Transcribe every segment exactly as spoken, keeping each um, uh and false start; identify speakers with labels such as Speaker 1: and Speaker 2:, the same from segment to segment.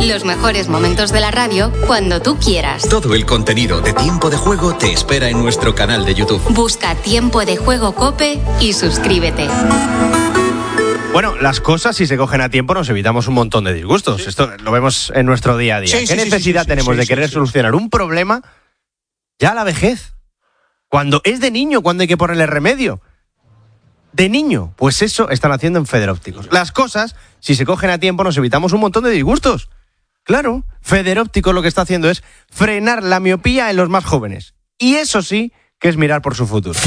Speaker 1: Los mejores momentos de la radio cuando tú quieras.
Speaker 2: Todo el contenido de Tiempo de Juego te espera en nuestro canal de YouTube.
Speaker 1: Busca Tiempo de Juego COPE y suscríbete.
Speaker 3: Bueno, las cosas, si se cogen a tiempo, nos evitamos un montón de disgustos. Sí. Esto lo vemos en nuestro día a día.
Speaker 4: Sí,
Speaker 3: ¿Qué
Speaker 4: sí,
Speaker 3: necesidad
Speaker 4: sí, sí,
Speaker 3: tenemos
Speaker 4: sí,
Speaker 3: de
Speaker 4: sí,
Speaker 3: querer
Speaker 4: sí.
Speaker 3: solucionar un problema ya a la vejez? Cuando es de niño, cuando hay que ponerle remedio. De niño, pues eso están haciendo en Federópticos. Las cosas, si se cogen a tiempo, nos evitamos un montón de disgustos. Claro, Federópticos lo que está haciendo es frenar la miopía en los más jóvenes. Y eso sí que es mirar por su futuro.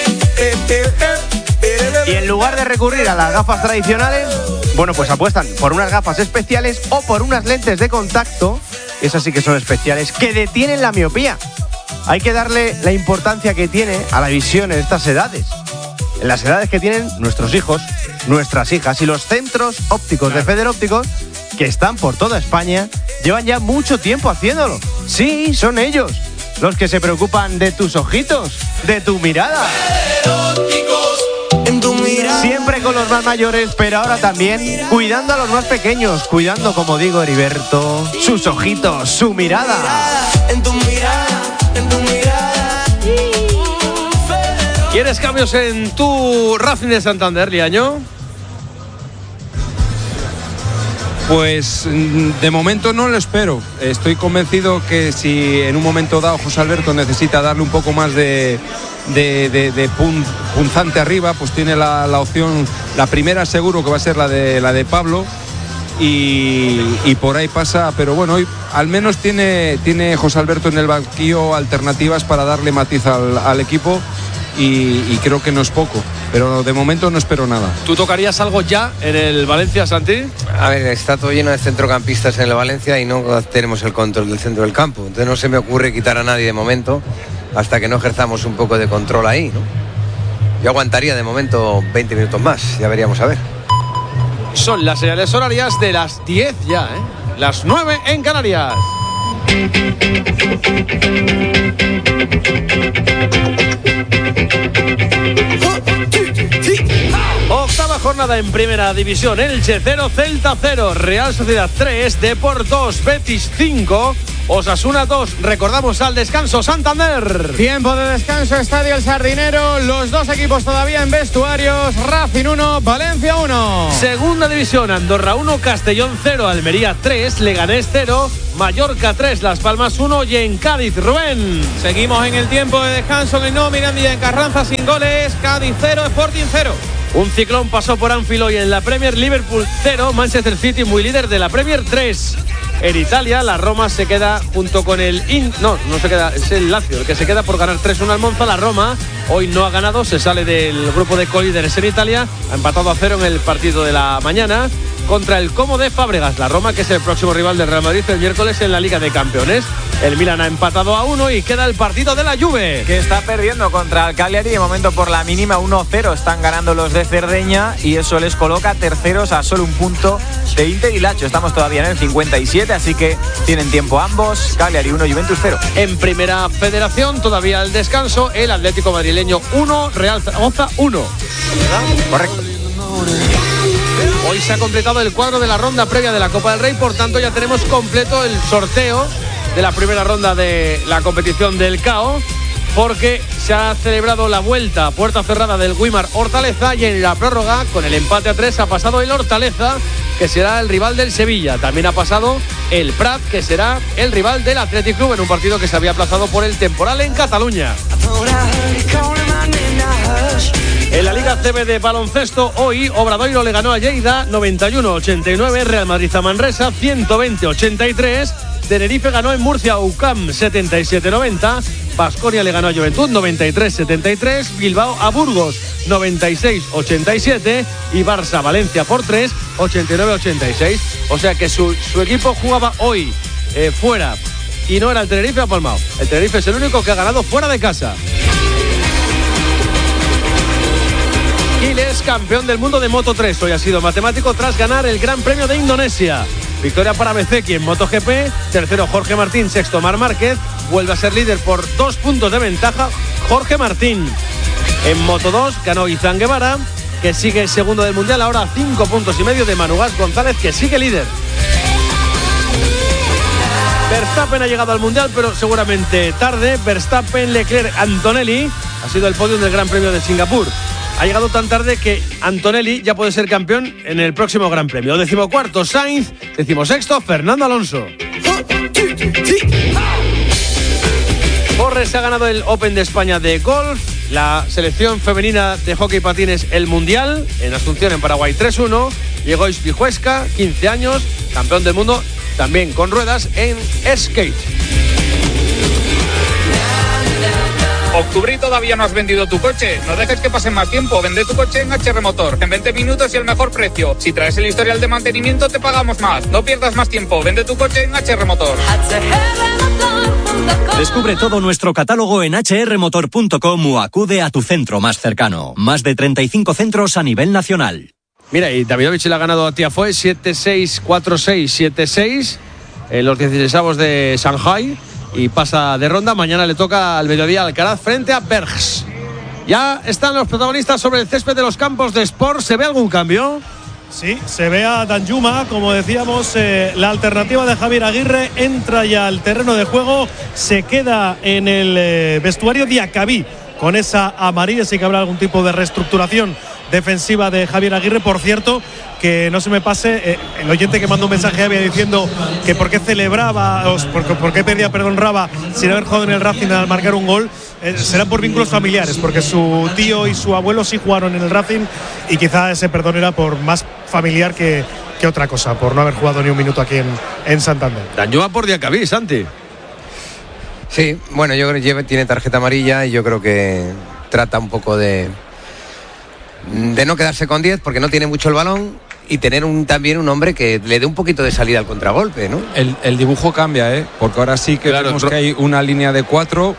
Speaker 3: Y en lugar de recurrir a las gafas tradicionales, bueno, pues apuestan por unas gafas especiales o por unas lentes de contacto, esas sí que son especiales, que detienen la miopía. Hay que darle la importancia que tiene a la visión en estas edades. En las edades que tienen nuestros hijos, nuestras hijas, y los centros ópticos claro. de Federópticos, que están por toda España, llevan ya mucho tiempo haciéndolo. Sí, son ellos los que se preocupan de tus ojitos, de tu mirada.
Speaker 4: En tu mirada.
Speaker 3: Siempre con los más mayores, pero ahora también cuidando a los más pequeños, cuidando, como digo, Heriberto, sus ojitos, su mirada.
Speaker 4: En tu mirada, en tu mirada.
Speaker 5: ¿Quieres cambios en tu Racing de Santander, Liaño?
Speaker 6: Pues de momento no lo espero. Estoy convencido que si en un momento dado José Alberto necesita darle un poco más de, de, de, de pun, punzante arriba, pues tiene la, la opción, la primera seguro que va a ser la de, la de Pablo, y, y por ahí pasa, pero bueno, hoy al menos tiene, tiene José Alberto en el banquillo alternativas para darle matiz al, al equipo. Y, y creo que no es poco, pero de momento no espero nada.
Speaker 5: ¿Tú tocarías algo ya en el Valencia, Santi?
Speaker 7: A ver, está todo lleno de centrocampistas en el Valencia y no tenemos el control del centro del campo. Entonces no se me ocurre quitar a nadie de momento hasta que no ejerzamos un poco de control ahí, ¿no? Yo aguantaría de momento veinte minutos más, ya veríamos a ver.
Speaker 5: Son las señales horarias de las diez ya, ¿eh? Las nueve en Canarias. Octava jornada en Primera División. Elche cero, Celta cero, Real Sociedad tres, Depor dos, Betis cinco, Osasuna dos. Recordamos al descanso Santander.
Speaker 8: Tiempo de descanso, Estadio El Sardinero. Los dos equipos todavía en vestuarios. Racing uno, Valencia uno.
Speaker 5: Segunda División, Andorra uno, Castellón cero, Almería tres, Leganés cero, Mallorca tres, Las Palmas uno, y en Cádiz, Rubén.
Speaker 8: Seguimos en el tiempo de descanso en el nuevo Mirandilla en Carranza sin goles. Cádiz cero, Sporting cero.
Speaker 5: Un ciclón pasó por Anfield hoy en la Premier. Liverpool cero, Manchester City muy líder de la Premier tres. En Italia, la Roma se queda junto con el... In... No, no se queda, es el Lazio el que se queda por ganar tres uno al Monza. La Roma hoy no ha ganado, se sale del grupo de colíderes en Italia. Ha empatado a cero en el partido de la mañana contra el Como de Fábregas. La Roma, que es el próximo rival del Real Madrid el miércoles en la Liga de Campeones. El Milan ha empatado a uno y queda el partido de la Juve,
Speaker 9: que está perdiendo contra el Cagliari. De momento por la mínima uno cero están ganando los de Cerdeña y eso les coloca terceros a solo un punto de Inter y Lazio. Estamos todavía en el cincuenta y siete, así que tienen tiempo ambos. Cagliari uno, Juventus cero.
Speaker 5: En Primera Federación, todavía al descanso, el Atlético madrileño uno, Real Zaragoza uno.
Speaker 9: Correcto.
Speaker 5: Hoy se ha completado el cuadro de la ronda previa de la Copa del Rey, por tanto ya tenemos completo el sorteo de la primera ronda de la competición del C A O, porque se ha celebrado la vuelta a puerta cerrada del Guimar Hortaleza, y en la prórroga, con el empate a tres, ha pasado el Hortaleza, que será el rival del Sevilla. También ha pasado el Prat, que será el rival del Athletic Club, en un partido que se había aplazado por el temporal en Cataluña. En la Liga C B de baloncesto, hoy Obradoiro le ganó a Lleida noventa y uno a ochenta y nueve, Real Madrid a Manresa ciento veinte a ochenta y tres, Tenerife ganó en Murcia a U C A M setenta y siete a noventa, Baskonia le ganó a Juventud noventa y tres a setenta y tres, Bilbao a Burgos noventa y seis a ochenta y siete y Barça Valencia por tres, ochenta y nueve a ochenta y seis. O sea que su, su equipo jugaba hoy eh, fuera y no era el Tenerife a Palmao. El Tenerife es el único que ha ganado fuera de casa. Giles, campeón del mundo de Moto tres, hoy ha sido matemático tras ganar el Gran Premio de Indonesia. Victoria para Bezeki en MotoGP, tercero Jorge Martín, sexto Marc Márquez, vuelve a ser líder por dos puntos de ventaja Jorge Martín. En Moto dos ganó Izan Guevara, que sigue segundo del Mundial, ahora a cinco puntos y medio de Manu Gas González, que sigue líder. Verstappen ha llegado al Mundial, pero seguramente tarde. Verstappen, Leclerc, Antonelli. Ha sido el podio del Gran Premio de Singapur. Ha llegado tan tarde que Antonelli ya puede ser campeón en el próximo Gran Premio. Decimocuarto, Sainz. Decimosexto, Fernando Alonso. Borres ha ganado el Open de España de golf. La selección femenina de hockey patines el Mundial en Asunción, en Paraguay, tres uno. Llegó Ispijuesca, quince años, campeón del mundo, también con ruedas en skate.
Speaker 10: Octubre y todavía no has vendido tu coche. No dejes que pase más tiempo. Vende tu coche en H R Motor. En veinte minutos y el mejor precio. Si traes el historial de mantenimiento, te pagamos más. No pierdas más tiempo. Vende tu coche en H R Motor.
Speaker 11: Descubre todo nuestro catálogo en hache erre motor punto com o acude a tu centro más cercano. Más de treinta y cinco centros a nivel nacional.
Speaker 5: Mira, y Davidovich le ha ganado a Tiafoe siete seis, cuatro seis, siete seis en los dieciseisavos de Shanghai y pasa de ronda. Mañana le toca al mediodía Alcaraz frente a Bergs. Ya están los protagonistas sobre el césped de los campos de Sport. ¿Se ve algún cambio?
Speaker 12: Sí, se ve a Danjuma, como decíamos, eh, la alternativa de Javier Aguirre entra ya al terreno de juego, se queda en el eh, vestuario Diacabí con esa amarilla, sí que habrá algún tipo de reestructuración defensiva de Javier Aguirre. Por cierto, que no se me pase, eh, el oyente que mandó un mensaje había diciendo que por qué celebraba, o por, por qué pedía perdón Raba sin haber jugado en el Racing al marcar un gol. Eh, será por vínculos familiares, porque su tío y su abuelo sí jugaron en el Racing y quizá ese perdón era por más familiar que, que otra cosa, por no haber jugado ni un minuto aquí en, en Santander.
Speaker 5: Danjuma por Diacabí, Santi.
Speaker 7: Sí, bueno, yo creo que tiene tarjeta amarilla y yo creo que trata un poco de de no quedarse con diez porque no tiene mucho el balón y tener un, también un hombre que le dé un poquito de salida al contragolpe, ¿no?
Speaker 6: El, el dibujo cambia, ¿eh? Porque ahora sí que claro, vemos que hay una línea de cuatro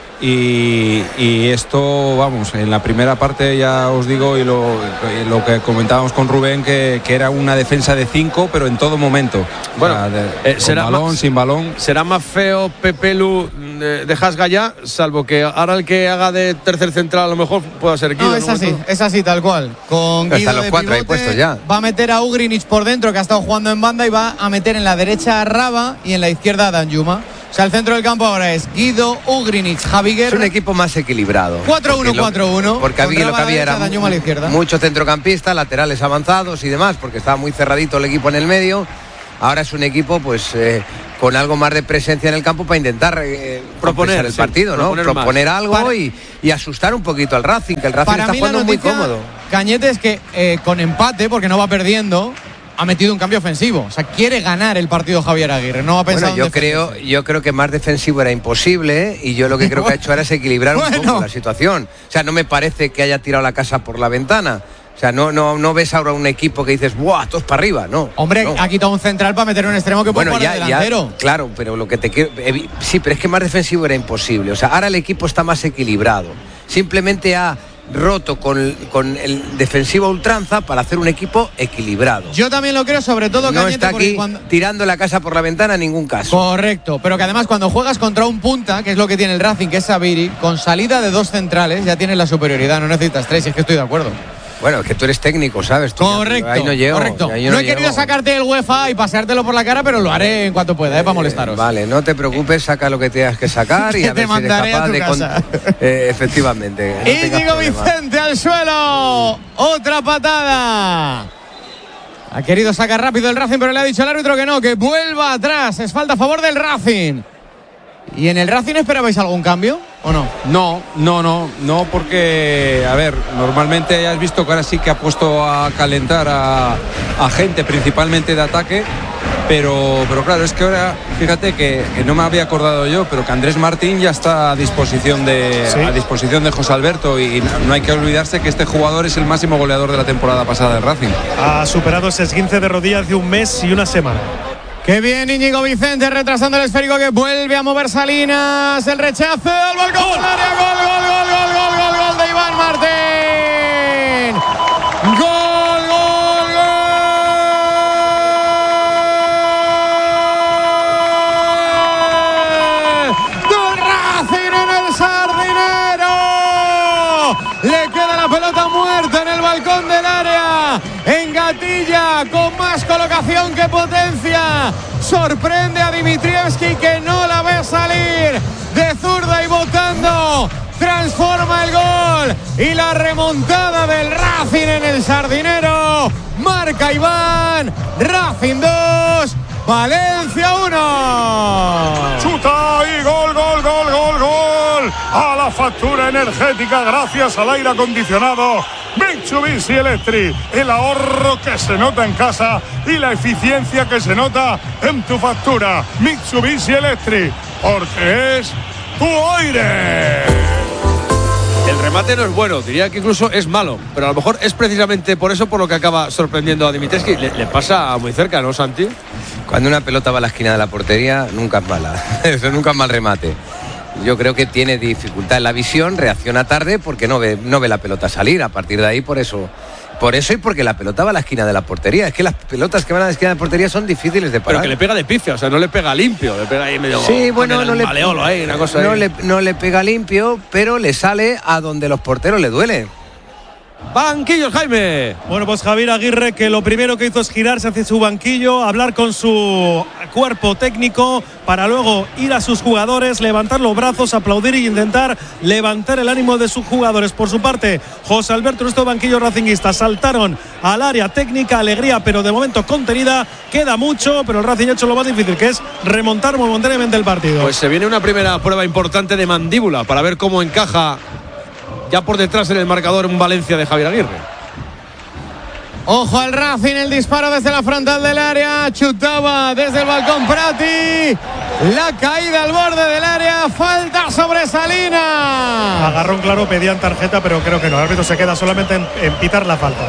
Speaker 6: y, y esto, vamos, en la primera parte ya os digo y lo, y lo que comentábamos con Rubén, que, que era una defensa de cinco, pero en todo momento.
Speaker 5: Bueno,
Speaker 6: o sea, de,
Speaker 5: eh, será
Speaker 6: con balón,
Speaker 5: más,
Speaker 6: sin balón.
Speaker 5: Será más feo Pepelu de, de Hasga ya, salvo que ahora el que haga de tercer central a lo mejor pueda ser Guido.
Speaker 8: No, es así, es así tal cual. Con Guido
Speaker 7: están los
Speaker 8: de
Speaker 7: cuatro ahí
Speaker 8: pivote,
Speaker 7: puestos ya.
Speaker 8: Va a meter a Ugrinic por dentro, que ha estado jugando en banda, y va a meter en la derecha a Raba y en la izquierda a Danjuma. O sea, el centro del campo ahora es Guido, Ugrinic, Javi Guerra.
Speaker 7: Es un equipo más equilibrado.
Speaker 8: cuatro uno cuatro uno.
Speaker 7: Porque había lo que había era muchos centrocampistas, laterales avanzados y demás, porque estaba muy cerradito el equipo en el medio. Ahora es un equipo pues eh, con algo más de presencia en el campo para intentar eh, proponer el sí, partido, ¿no? Proponer, proponer algo para, y, y asustar un poquito al Racing, que el Racing está jugando muy cómodo.
Speaker 8: Cañete es que eh, con empate, porque no va perdiendo, ha metido un cambio ofensivo. O sea, quiere ganar el partido Javier Aguirre. No ha pensado
Speaker 7: bueno, yo creo, yo creo que más defensivo era imposible, ¿eh? Y yo lo que creo que ha hecho ahora es equilibrar bueno. un poco la situación. O sea, no me parece que haya tirado la casa por la ventana. O sea, no, no, no ves ahora un equipo que dices, ¡buah! Todos para arriba, no.
Speaker 8: Hombre,
Speaker 7: no.
Speaker 8: ha quitado un central para meter un extremo que puede
Speaker 7: bueno,
Speaker 8: jugar
Speaker 7: ya,
Speaker 8: delantero.
Speaker 7: Ya, claro, pero lo que te quiero. Sí, pero es que más defensivo era imposible. O sea, ahora el equipo está más equilibrado. Simplemente ha roto con, con el defensivo a ultranza para hacer un equipo equilibrado.
Speaker 8: Yo también lo creo, sobre todo
Speaker 7: no
Speaker 8: Cañete,
Speaker 7: está aquí
Speaker 8: cuando...
Speaker 7: tirando la casa por la ventana en ningún caso.
Speaker 8: Correcto, pero que además cuando juegas contra un punta, que es lo que tiene el Racing, que es Sabiri, con salida de dos centrales ya tienes la superioridad, no necesitas tres, y es que estoy de acuerdo.
Speaker 7: Bueno, es que tú eres técnico, ¿sabes? Tú
Speaker 8: correcto,
Speaker 7: ya, ahí no llego,
Speaker 8: correcto.
Speaker 7: No,
Speaker 8: no he
Speaker 7: llego.
Speaker 8: querido sacarte el UEFA y paseártelo por la cara, pero lo haré en cuanto pueda, ¿eh? Para molestaros.
Speaker 7: Eh, vale, no te preocupes, saca lo que tengas que sacar y a ver si eres capaz de...
Speaker 8: Casa.
Speaker 7: Con... Eh, efectivamente. No
Speaker 8: Íñigo Vicente al suelo. Otra patada. Ha querido sacar rápido el Racing, pero le ha dicho el árbitro que no, que vuelva atrás. Es falta a favor del Racing. ¿Y en el Racing esperabais algún cambio o no?
Speaker 6: No, no, no, no, porque, a ver, normalmente ya has visto que ahora sí que ha puesto a calentar a, a gente, principalmente de ataque, pero, pero claro, es que ahora, fíjate que, que no me había acordado yo, pero que Andrés Martín ya está a disposición de, ¿sí? a disposición de José Alberto, y no, no hay que olvidarse que este jugador es el máximo goleador de la temporada pasada del Racing.
Speaker 12: Ha superado ese esguince de rodilla hace un mes y una semana.
Speaker 8: Qué bien Íñigo Vicente, retrasando el esférico que vuelve a mover Salinas. El rechazo al balcón del área. Gol, gol, gol, gol, gol, gol, gol de Iván Martín. Gol, gol, gol. Del Racing en el Sardinero. Le queda la pelota muerta en el balcón del área. En Gatilla, con más colocación penetración que potencia. Sorprende a Dimitrievski, que no la ve salir de zurda y botando. Transforma el gol y la remontada del Racing en el Sardinero. Marca Iván. Racing dos, Valencia uno.
Speaker 13: Chuta y gol, gol, gol, gol, gol. A la factura energética gracias al aire acondicionado Mitsubishi Electric. El ahorro que se nota en casa y la eficiencia que se nota en tu factura. Mitsubishi Electric, porque es tu aire.
Speaker 5: El remate no es bueno, diría que incluso es malo, pero a lo mejor es precisamente por eso por lo que acaba sorprendiendo a Dimitrievski. Le, le pasa muy cerca, ¿no, Santi?
Speaker 7: Cuando una pelota va a la esquina de la portería, nunca es mala. Eso nunca es mal remate. Yo creo que tiene dificultad en la visión, reacciona tarde porque no ve, no ve la pelota salir. A partir de ahí, por eso, por eso y porque la pelota va a la esquina de la portería. Es que las pelotas que van a la esquina de la portería son difíciles de parar.
Speaker 5: Pero que le pega de pifia, o sea, no le pega limpio, le pega ahí medio.
Speaker 7: Sí, bueno, no le,
Speaker 5: maleolo ahí, una cosa
Speaker 7: no
Speaker 5: ahí.
Speaker 7: le no le pega limpio, pero le sale a donde los porteros le duele.
Speaker 5: Banquillo, Jaime.
Speaker 12: Bueno, pues Javier Aguirre, que lo primero que hizo es girarse hacia su banquillo, hablar con su cuerpo técnico para luego ir a sus jugadores, levantar los brazos, aplaudir y intentar levantar el ánimo de sus jugadores. Por su parte, José Alberto, nuestro banquillo racinguista, saltaron al área técnica, alegría, pero de momento contenida. Queda mucho, pero el Racing ha hecho lo más difícil, que es remontar momentáneamente el partido.
Speaker 5: Pues se viene una primera prueba importante de mandíbula para ver cómo encaja ya por detrás en el marcador un Valencia de Javier Aguirre.
Speaker 8: Ojo al Racing, el disparo desde la frontal del área. Chutaba desde el balcón Prati. La caída al borde del área. Falta sobre Salinas.
Speaker 12: Agarrón claro, pedían tarjeta, pero creo que no. El árbitro se queda solamente en, en pitar la falta.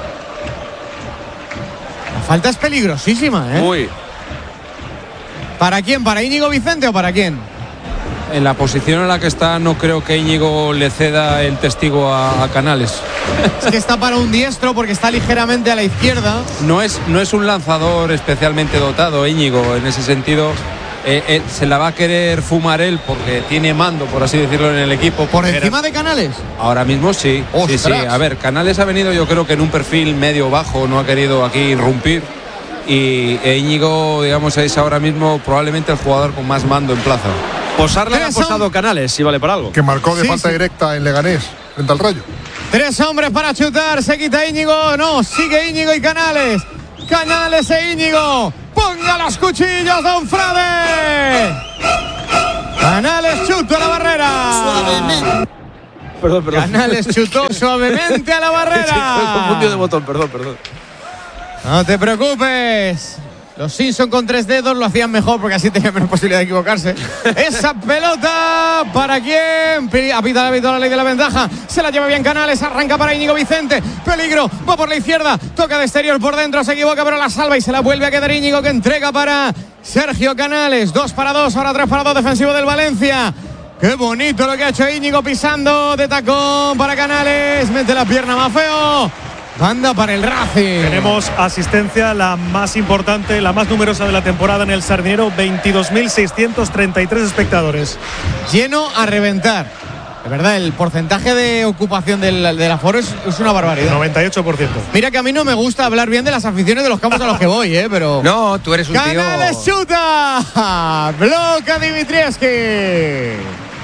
Speaker 8: La falta es peligrosísima, ¿eh?
Speaker 5: Uy.
Speaker 8: ¿Para quién? ¿Para Íñigo Vicente o para quién?
Speaker 6: En la posición en la que está, no creo que Íñigo le ceda el testigo a, a Canales.
Speaker 8: Es que está para un diestro porque está ligeramente a la izquierda.
Speaker 6: No es, no es un lanzador especialmente dotado, Íñigo, en ese sentido. Eh, eh, se la va a querer fumar él porque tiene mando, por así decirlo, en el equipo.
Speaker 8: ¿Por encima de Canales?
Speaker 6: Ahora mismo sí. Sí, sí. A ver, Canales ha venido, yo creo que en un perfil medio-bajo, no ha querido aquí irrumpir. Y e Íñigo, digamos, es ahora mismo probablemente el jugador con más mando en plaza.
Speaker 5: Posarle ha posado Canales, si vale para algo.
Speaker 14: Que marcó de
Speaker 8: Sí,
Speaker 14: falta
Speaker 8: sí.
Speaker 14: directa en Leganés, frente al Rayo.
Speaker 8: Tres hombres para chutar. Se quita Íñigo. No, sigue Íñigo y Canales. Canales e Íñigo. Ponga los cuchillos, don Frade. Canales chutó a la barrera.
Speaker 5: Suavemente. Perdón, perdón.
Speaker 8: Canales chutó suavemente a la barrera.
Speaker 5: Sí, me he confundido de botón, perdón, perdón.
Speaker 8: No te preocupes. Los Simpson con tres dedos lo hacían mejor porque así tenían menos posibilidad de equivocarse. Esa pelota, ¿para quién? Apita el árbitro, la ley de la ventaja. Se la lleva bien Canales, arranca para Íñigo Vicente. Peligro, va por la izquierda, toca de exterior por dentro, se equivoca pero la salva y se la vuelve a quedar Íñigo, que entrega para Sergio Canales. Dos para dos, ahora tres para dos, defensivo del Valencia. Qué bonito lo que ha hecho Íñigo pisando de tacón para Canales. Mete la pierna más feo. Banda para el Racing.
Speaker 12: Tenemos asistencia, la más importante, la más numerosa de la temporada en el Sardinero, veintidós mil seiscientos treinta y tres espectadores.
Speaker 8: Lleno a reventar. De verdad, el porcentaje de ocupación del, del aforo es, es una barbaridad.
Speaker 12: noventa y ocho por ciento.
Speaker 8: Mira que a mí no me gusta hablar bien de las aficiones de los campos a los que voy, ¿eh? Pero...
Speaker 7: No, tú eres un tío...
Speaker 8: ¡Canales chuta! ¡Bloca Dimitrievski!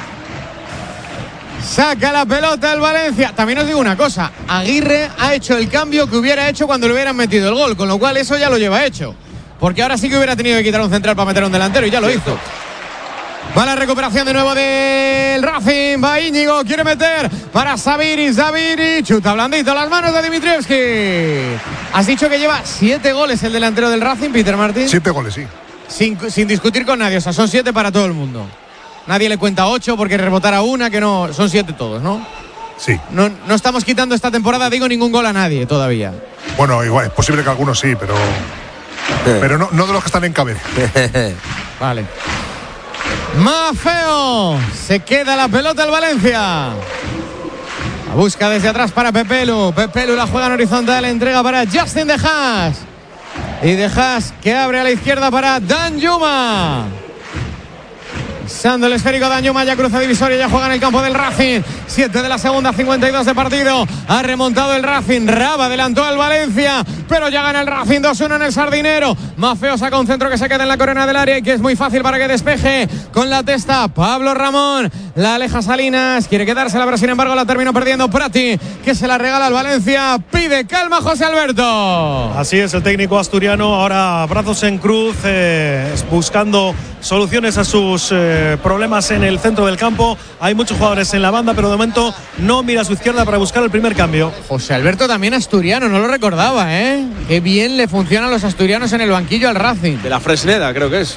Speaker 8: Saca la pelota el Valencia. También os digo una cosa, Aguirre ha hecho el cambio que hubiera hecho cuando le hubieran metido el gol, con lo cual eso ya lo lleva hecho, porque ahora sí que hubiera tenido que quitar un central para meter un delantero y ya lo hizo. Va la recuperación de nuevo del Racing, va Íñigo, quiere meter para Sabiri, Sabiri, chuta blandito las manos de Dimitrievski. Has dicho que lleva siete goles el delantero del Racing, Peter Martín.
Speaker 14: Siete goles, sí.
Speaker 8: Sin, sin discutir con nadie, o sea, son siete para todo el mundo. Nadie le cuenta ocho porque rebotara una, que no, son siete todos, ¿no?
Speaker 14: Sí.
Speaker 8: No, no estamos quitando esta temporada, digo, ningún gol a nadie todavía.
Speaker 14: Bueno, igual, es posible que algunos sí, pero. Pero no, no de los que están en cabeza.
Speaker 8: Vale. Más feo. Se queda la pelota el Valencia. La busca desde atrás para Pepelu. Pepelu la juega en horizontal, entrega para Justin De Haas. Y De Haas que abre a la izquierda para Dan Yuma. Pisando el esférico Danjuma, ya cruza divisoria, ya juega en el campo del Racing. siete de la segunda, cincuenta y dos de partido. Ha remontado el Racing. Raba adelantó al Valencia, pero ya gana el Racing dos uno en el Sardinero. Maffeo saca un centro que se queda en la corona del área y que es muy fácil para que despeje con la testa Pablo Ramón. La aleja Salinas, quiere quedársela, pero sin embargo la terminó perdiendo Prati, que se la regala al Valencia. Pide calma José Alberto.
Speaker 12: Así es, el técnico asturiano ahora brazos en cruz, eh, buscando soluciones a sus eh, problemas en el centro del campo. Hay muchos jugadores en la banda, pero de momento no mira a su izquierda para buscar el primer cambio.
Speaker 8: José Alberto también asturiano, no lo recordaba, ¿eh? Qué bien le funcionan los asturianos en el banquillo al Racing.
Speaker 5: De la Fresneda, creo que es.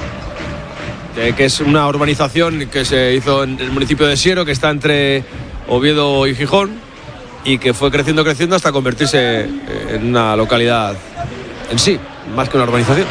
Speaker 5: Que, que es una urbanización que se hizo en el municipio de Siero, que está entre Oviedo y Gijón, y que fue creciendo, creciendo hasta convertirse en una localidad en sí, más que una urbanización.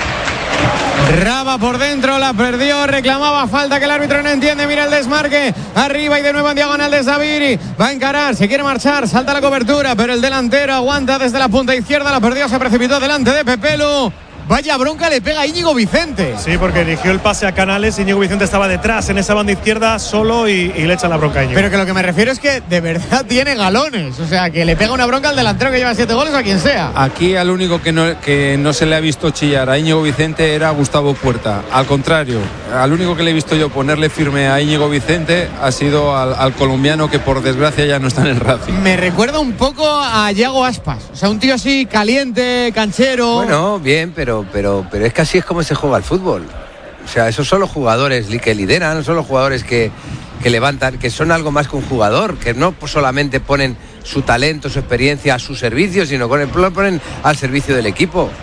Speaker 8: Raba por dentro, la perdió, reclamaba falta que el árbitro no entiende, mira el desmarque, arriba y de nuevo en diagonal de Zaviri, va a encarar, se quiere marchar, salta la cobertura, pero el delantero aguanta desde la punta izquierda, la perdió, se precipitó delante de Pepelu. Vaya bronca le pega a Íñigo Vicente.
Speaker 12: Sí, porque dirigió el pase a Canales, Íñigo Vicente estaba detrás en esa banda izquierda solo y, y le echa la bronca a Íñigo.
Speaker 8: Pero que lo que me refiero es que de verdad tiene galones, o sea, que le pega una bronca al delantero que lleva siete goles o a quien sea.
Speaker 6: Aquí al único que no, que no se le ha visto chillar a Íñigo Vicente era Gustavo Puerta. Al contrario, al único que le he visto yo ponerle firme a Íñigo Vicente ha sido al, al colombiano, que por desgracia ya no está en el Racing.
Speaker 8: Me recuerda un poco a Yago Aspas, o sea, un tío así caliente, canchero.
Speaker 7: Bueno, bien, pero, pero, pero es que así es como se juega el fútbol. O sea, esos son los jugadores que lideran, son los jugadores que, que levantan, que son algo más que un jugador, que no solamente ponen su talento, su experiencia a su servicio, sino que lo ponen al servicio del equipo.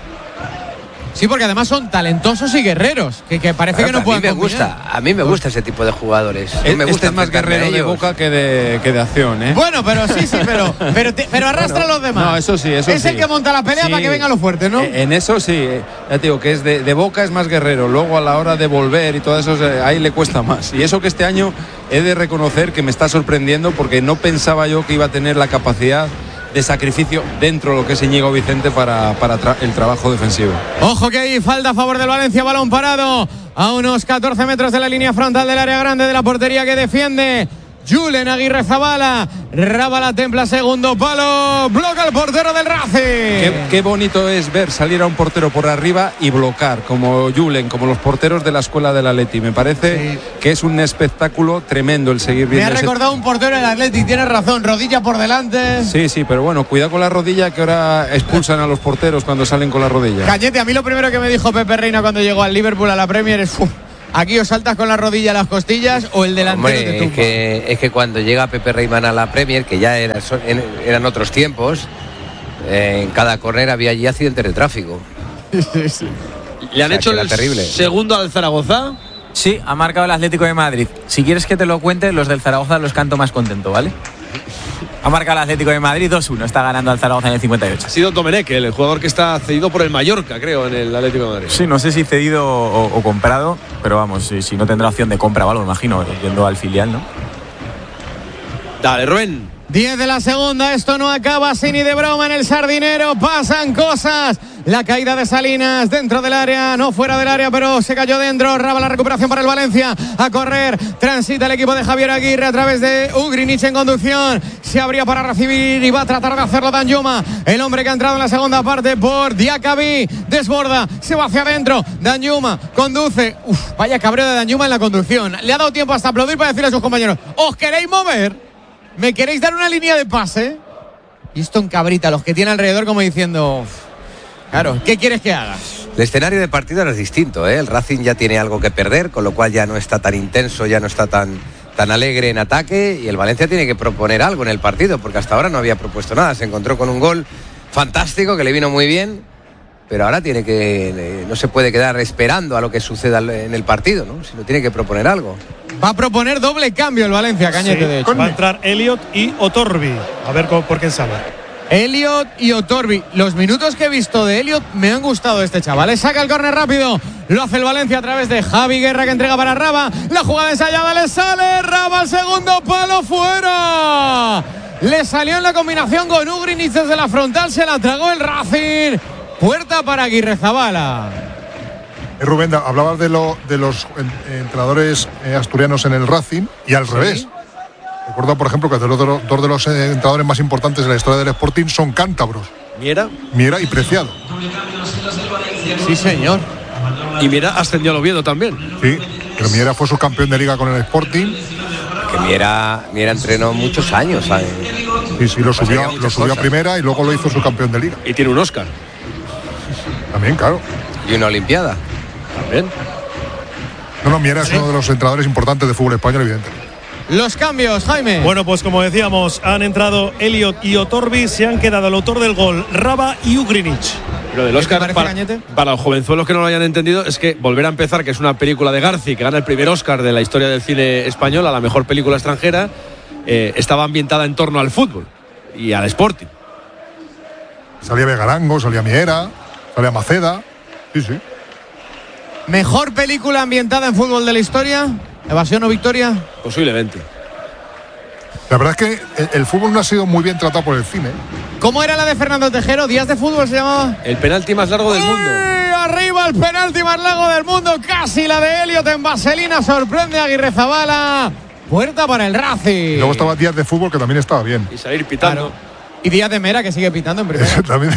Speaker 8: Sí, porque además son talentosos y guerreros, que, que parece
Speaker 7: Claro,
Speaker 8: que no pueden
Speaker 7: a mí me
Speaker 8: combinar.
Speaker 7: gusta, a mí me gusta ese tipo de jugadores.
Speaker 6: Es,
Speaker 7: me gusta
Speaker 6: este es más guerrero de boca que de, que de acción, ¿eh?
Speaker 8: Bueno, pero sí, sí, pero, pero, te, pero arrastra
Speaker 6: Bueno,
Speaker 8: a los demás.
Speaker 6: No, eso sí, eso
Speaker 8: es
Speaker 6: sí.
Speaker 8: el que monta la pelea
Speaker 6: Sí.
Speaker 8: para que venga lo fuerte, ¿no?
Speaker 6: En eso sí, ya te digo que es de, de boca es más guerrero, luego a la hora de volver y todo eso, ahí le cuesta más. Y eso que este año he de reconocer que me está sorprendiendo, porque no pensaba yo que iba a tener la capacidad de sacrificio dentro de lo que es Íñigo Vicente para, para tra- el trabajo defensivo.
Speaker 8: Ojo que hay falta a favor del Valencia, balón parado a unos catorce metros de la línea frontal del área grande de la portería que defiende Julen Aguirre Zabala. Raba la templa, segundo palo, bloca el portero del Racing.
Speaker 6: Qué, qué bonito es ver salir a un portero por arriba y bloquear, como Julen, como los porteros de la escuela del Atleti. Me parece sí. que es un espectáculo tremendo el seguir viendo.
Speaker 8: Me ha
Speaker 6: ese...
Speaker 8: recordado un portero del Atleti, tienes razón, rodilla por delante.
Speaker 6: Sí, sí, pero bueno, cuidado con la rodilla, que ahora expulsan a los porteros cuando salen con la rodilla.
Speaker 8: Cañete, a mí lo primero que me dijo Pepe Reina cuando llegó al Liverpool a la Premier es... Uf, aquí o saltas con la rodilla a las costillas o el delantero
Speaker 7: Hombre,
Speaker 8: te tumba.
Speaker 7: Es que, es que cuando llega Pepe Reimán a la Premier, que ya era, son, eran otros tiempos, eh, en cada córner había allí accidentes de tráfico.
Speaker 8: Sí, sí.
Speaker 5: ¿Le han
Speaker 7: O sea,
Speaker 5: hecho
Speaker 7: que era
Speaker 5: el
Speaker 7: terrible.
Speaker 5: segundo al Zaragoza?
Speaker 9: Sí, ha marcado el Atlético de Madrid. Si quieres que te lo cuente, los del Zaragoza los canto más contento, ¿vale? Ha marcado el Atlético de Madrid dos uno, está ganando al Zaragoza en el cincuenta y ocho.
Speaker 5: Ha sido Domenech, el jugador que está cedido por el Mallorca, creo, en el Atlético de Madrid.
Speaker 9: Sí, no sé si cedido o, o comprado, pero vamos, si, si no tendrá opción de compra o algo, me imagino, yendo al filial, ¿no?
Speaker 5: Dale, Rubén.
Speaker 8: diez de la segunda, esto no acaba así ni de broma en el Sardinero, pasan cosas. La caída de Salinas dentro del área, no fuera del área, pero se cayó dentro. Raba la recuperación para el Valencia, a correr, transita el equipo de Javier Aguirre a través de Ugrinich en conducción, se abría para recibir y va a tratar de hacerlo Danjuma, el hombre que ha entrado en la segunda parte por Diacabí, desborda, se va hacia adentro, Danjuma conduce, uf, vaya cabreo de Danjuma en la conducción, le ha dado tiempo hasta aplaudir para decirle a sus compañeros, ¿os queréis mover? ¿Me queréis dar una línea de pase? Y esto en cabrita, los que tiene alrededor como diciendo... Claro, ¿qué quieres que haga?
Speaker 7: El escenario de partido ahora es distinto, ¿eh? El Racing ya tiene algo que perder, con lo cual ya no está tan intenso, ya no está tan, tan alegre en ataque, y el Valencia tiene que proponer algo en el partido, porque hasta ahora no había propuesto nada. Se encontró con un gol fantástico que le vino muy bien, pero ahora tiene que no se puede quedar esperando a lo que suceda en el partido, ¿no? Sino tiene que proponer algo.
Speaker 8: Va a proponer doble cambio el Valencia, Cañete,
Speaker 12: Sí,
Speaker 8: de hecho.
Speaker 12: va a entrar Elliot y Otorbi. A ver cómo, por quién sale.
Speaker 8: Elliot y Otorbi. Los minutos que he visto de Elliot me han gustado este chaval. Le saca el córner rápido. Lo hace el Valencia a través de Javi Guerra, que entrega para Raba. La jugada ensayada le sale. Raba al segundo palo, fuera. Le salió en la combinación con Ugrinich desde la frontal. Se la tragó el Racing. Puerta para Aguirre Zabala.
Speaker 14: Eh, Rubén, hablabas de, lo, de los en, entrenadores eh, asturianos en el Racing y al ¿Sí? revés. Recuerdo, por ejemplo, que dos de los, dos de los eh, entrenadores más importantes de la historia del Sporting son cántabros.
Speaker 5: ¿Miera?
Speaker 14: Miera y Preciado.
Speaker 8: Sí, señor.
Speaker 5: Y Miera ascendió al Oviedo también.
Speaker 14: Sí, pero Miera fue subcampeón de liga con el Sporting.
Speaker 7: Que Miera, Miera entrenó muchos años, ¿sabes?
Speaker 14: Sí, sí, lo subió, lo subió a primera y luego lo hizo subcampeón de liga.
Speaker 5: Y tiene un Oscar.
Speaker 14: También, claro.
Speaker 7: Y una Olimpiada.
Speaker 5: También.
Speaker 14: No, no, Miera ¿Sí? es uno de los entrenadores importantes de fútbol español, evidentemente.
Speaker 8: Los cambios, Jaime.
Speaker 12: Bueno, pues como decíamos, han entrado Elliot y Otorbi, se han quedado el autor del gol, Raba y Ugrinic.
Speaker 5: Lo del Oscar, para, para los jovenzuelos que no lo hayan entendido, es que Volver a empezar, que es una película de Garci, que gana el primer Oscar de la historia del cine español a la mejor película extranjera, eh, estaba ambientada en torno al fútbol y al Sporting.
Speaker 14: Salía Vegarango, salía Miera, salía Maceda. Sí, sí.
Speaker 8: ¿Mejor película ambientada en fútbol de la historia? ¿Evasión o Victoria?
Speaker 5: Posiblemente.
Speaker 14: La verdad es que el, el fútbol no ha sido muy bien tratado por el cine.
Speaker 8: ¿Cómo era la de Fernando Tejero? ¿Días de fútbol se llamaba?
Speaker 5: El penalti más largo del mundo.
Speaker 8: Arriba el penalti más largo del mundo. Casi la de Elliot en vaselina. Sorprende a Aguirrezabala. Puerta para el Racing.
Speaker 14: Y luego estaba Díaz de fútbol, que también estaba bien.
Speaker 5: Y salir pitando.
Speaker 8: Claro. Y Díaz de Mera, que sigue pitando en primera.
Speaker 14: También.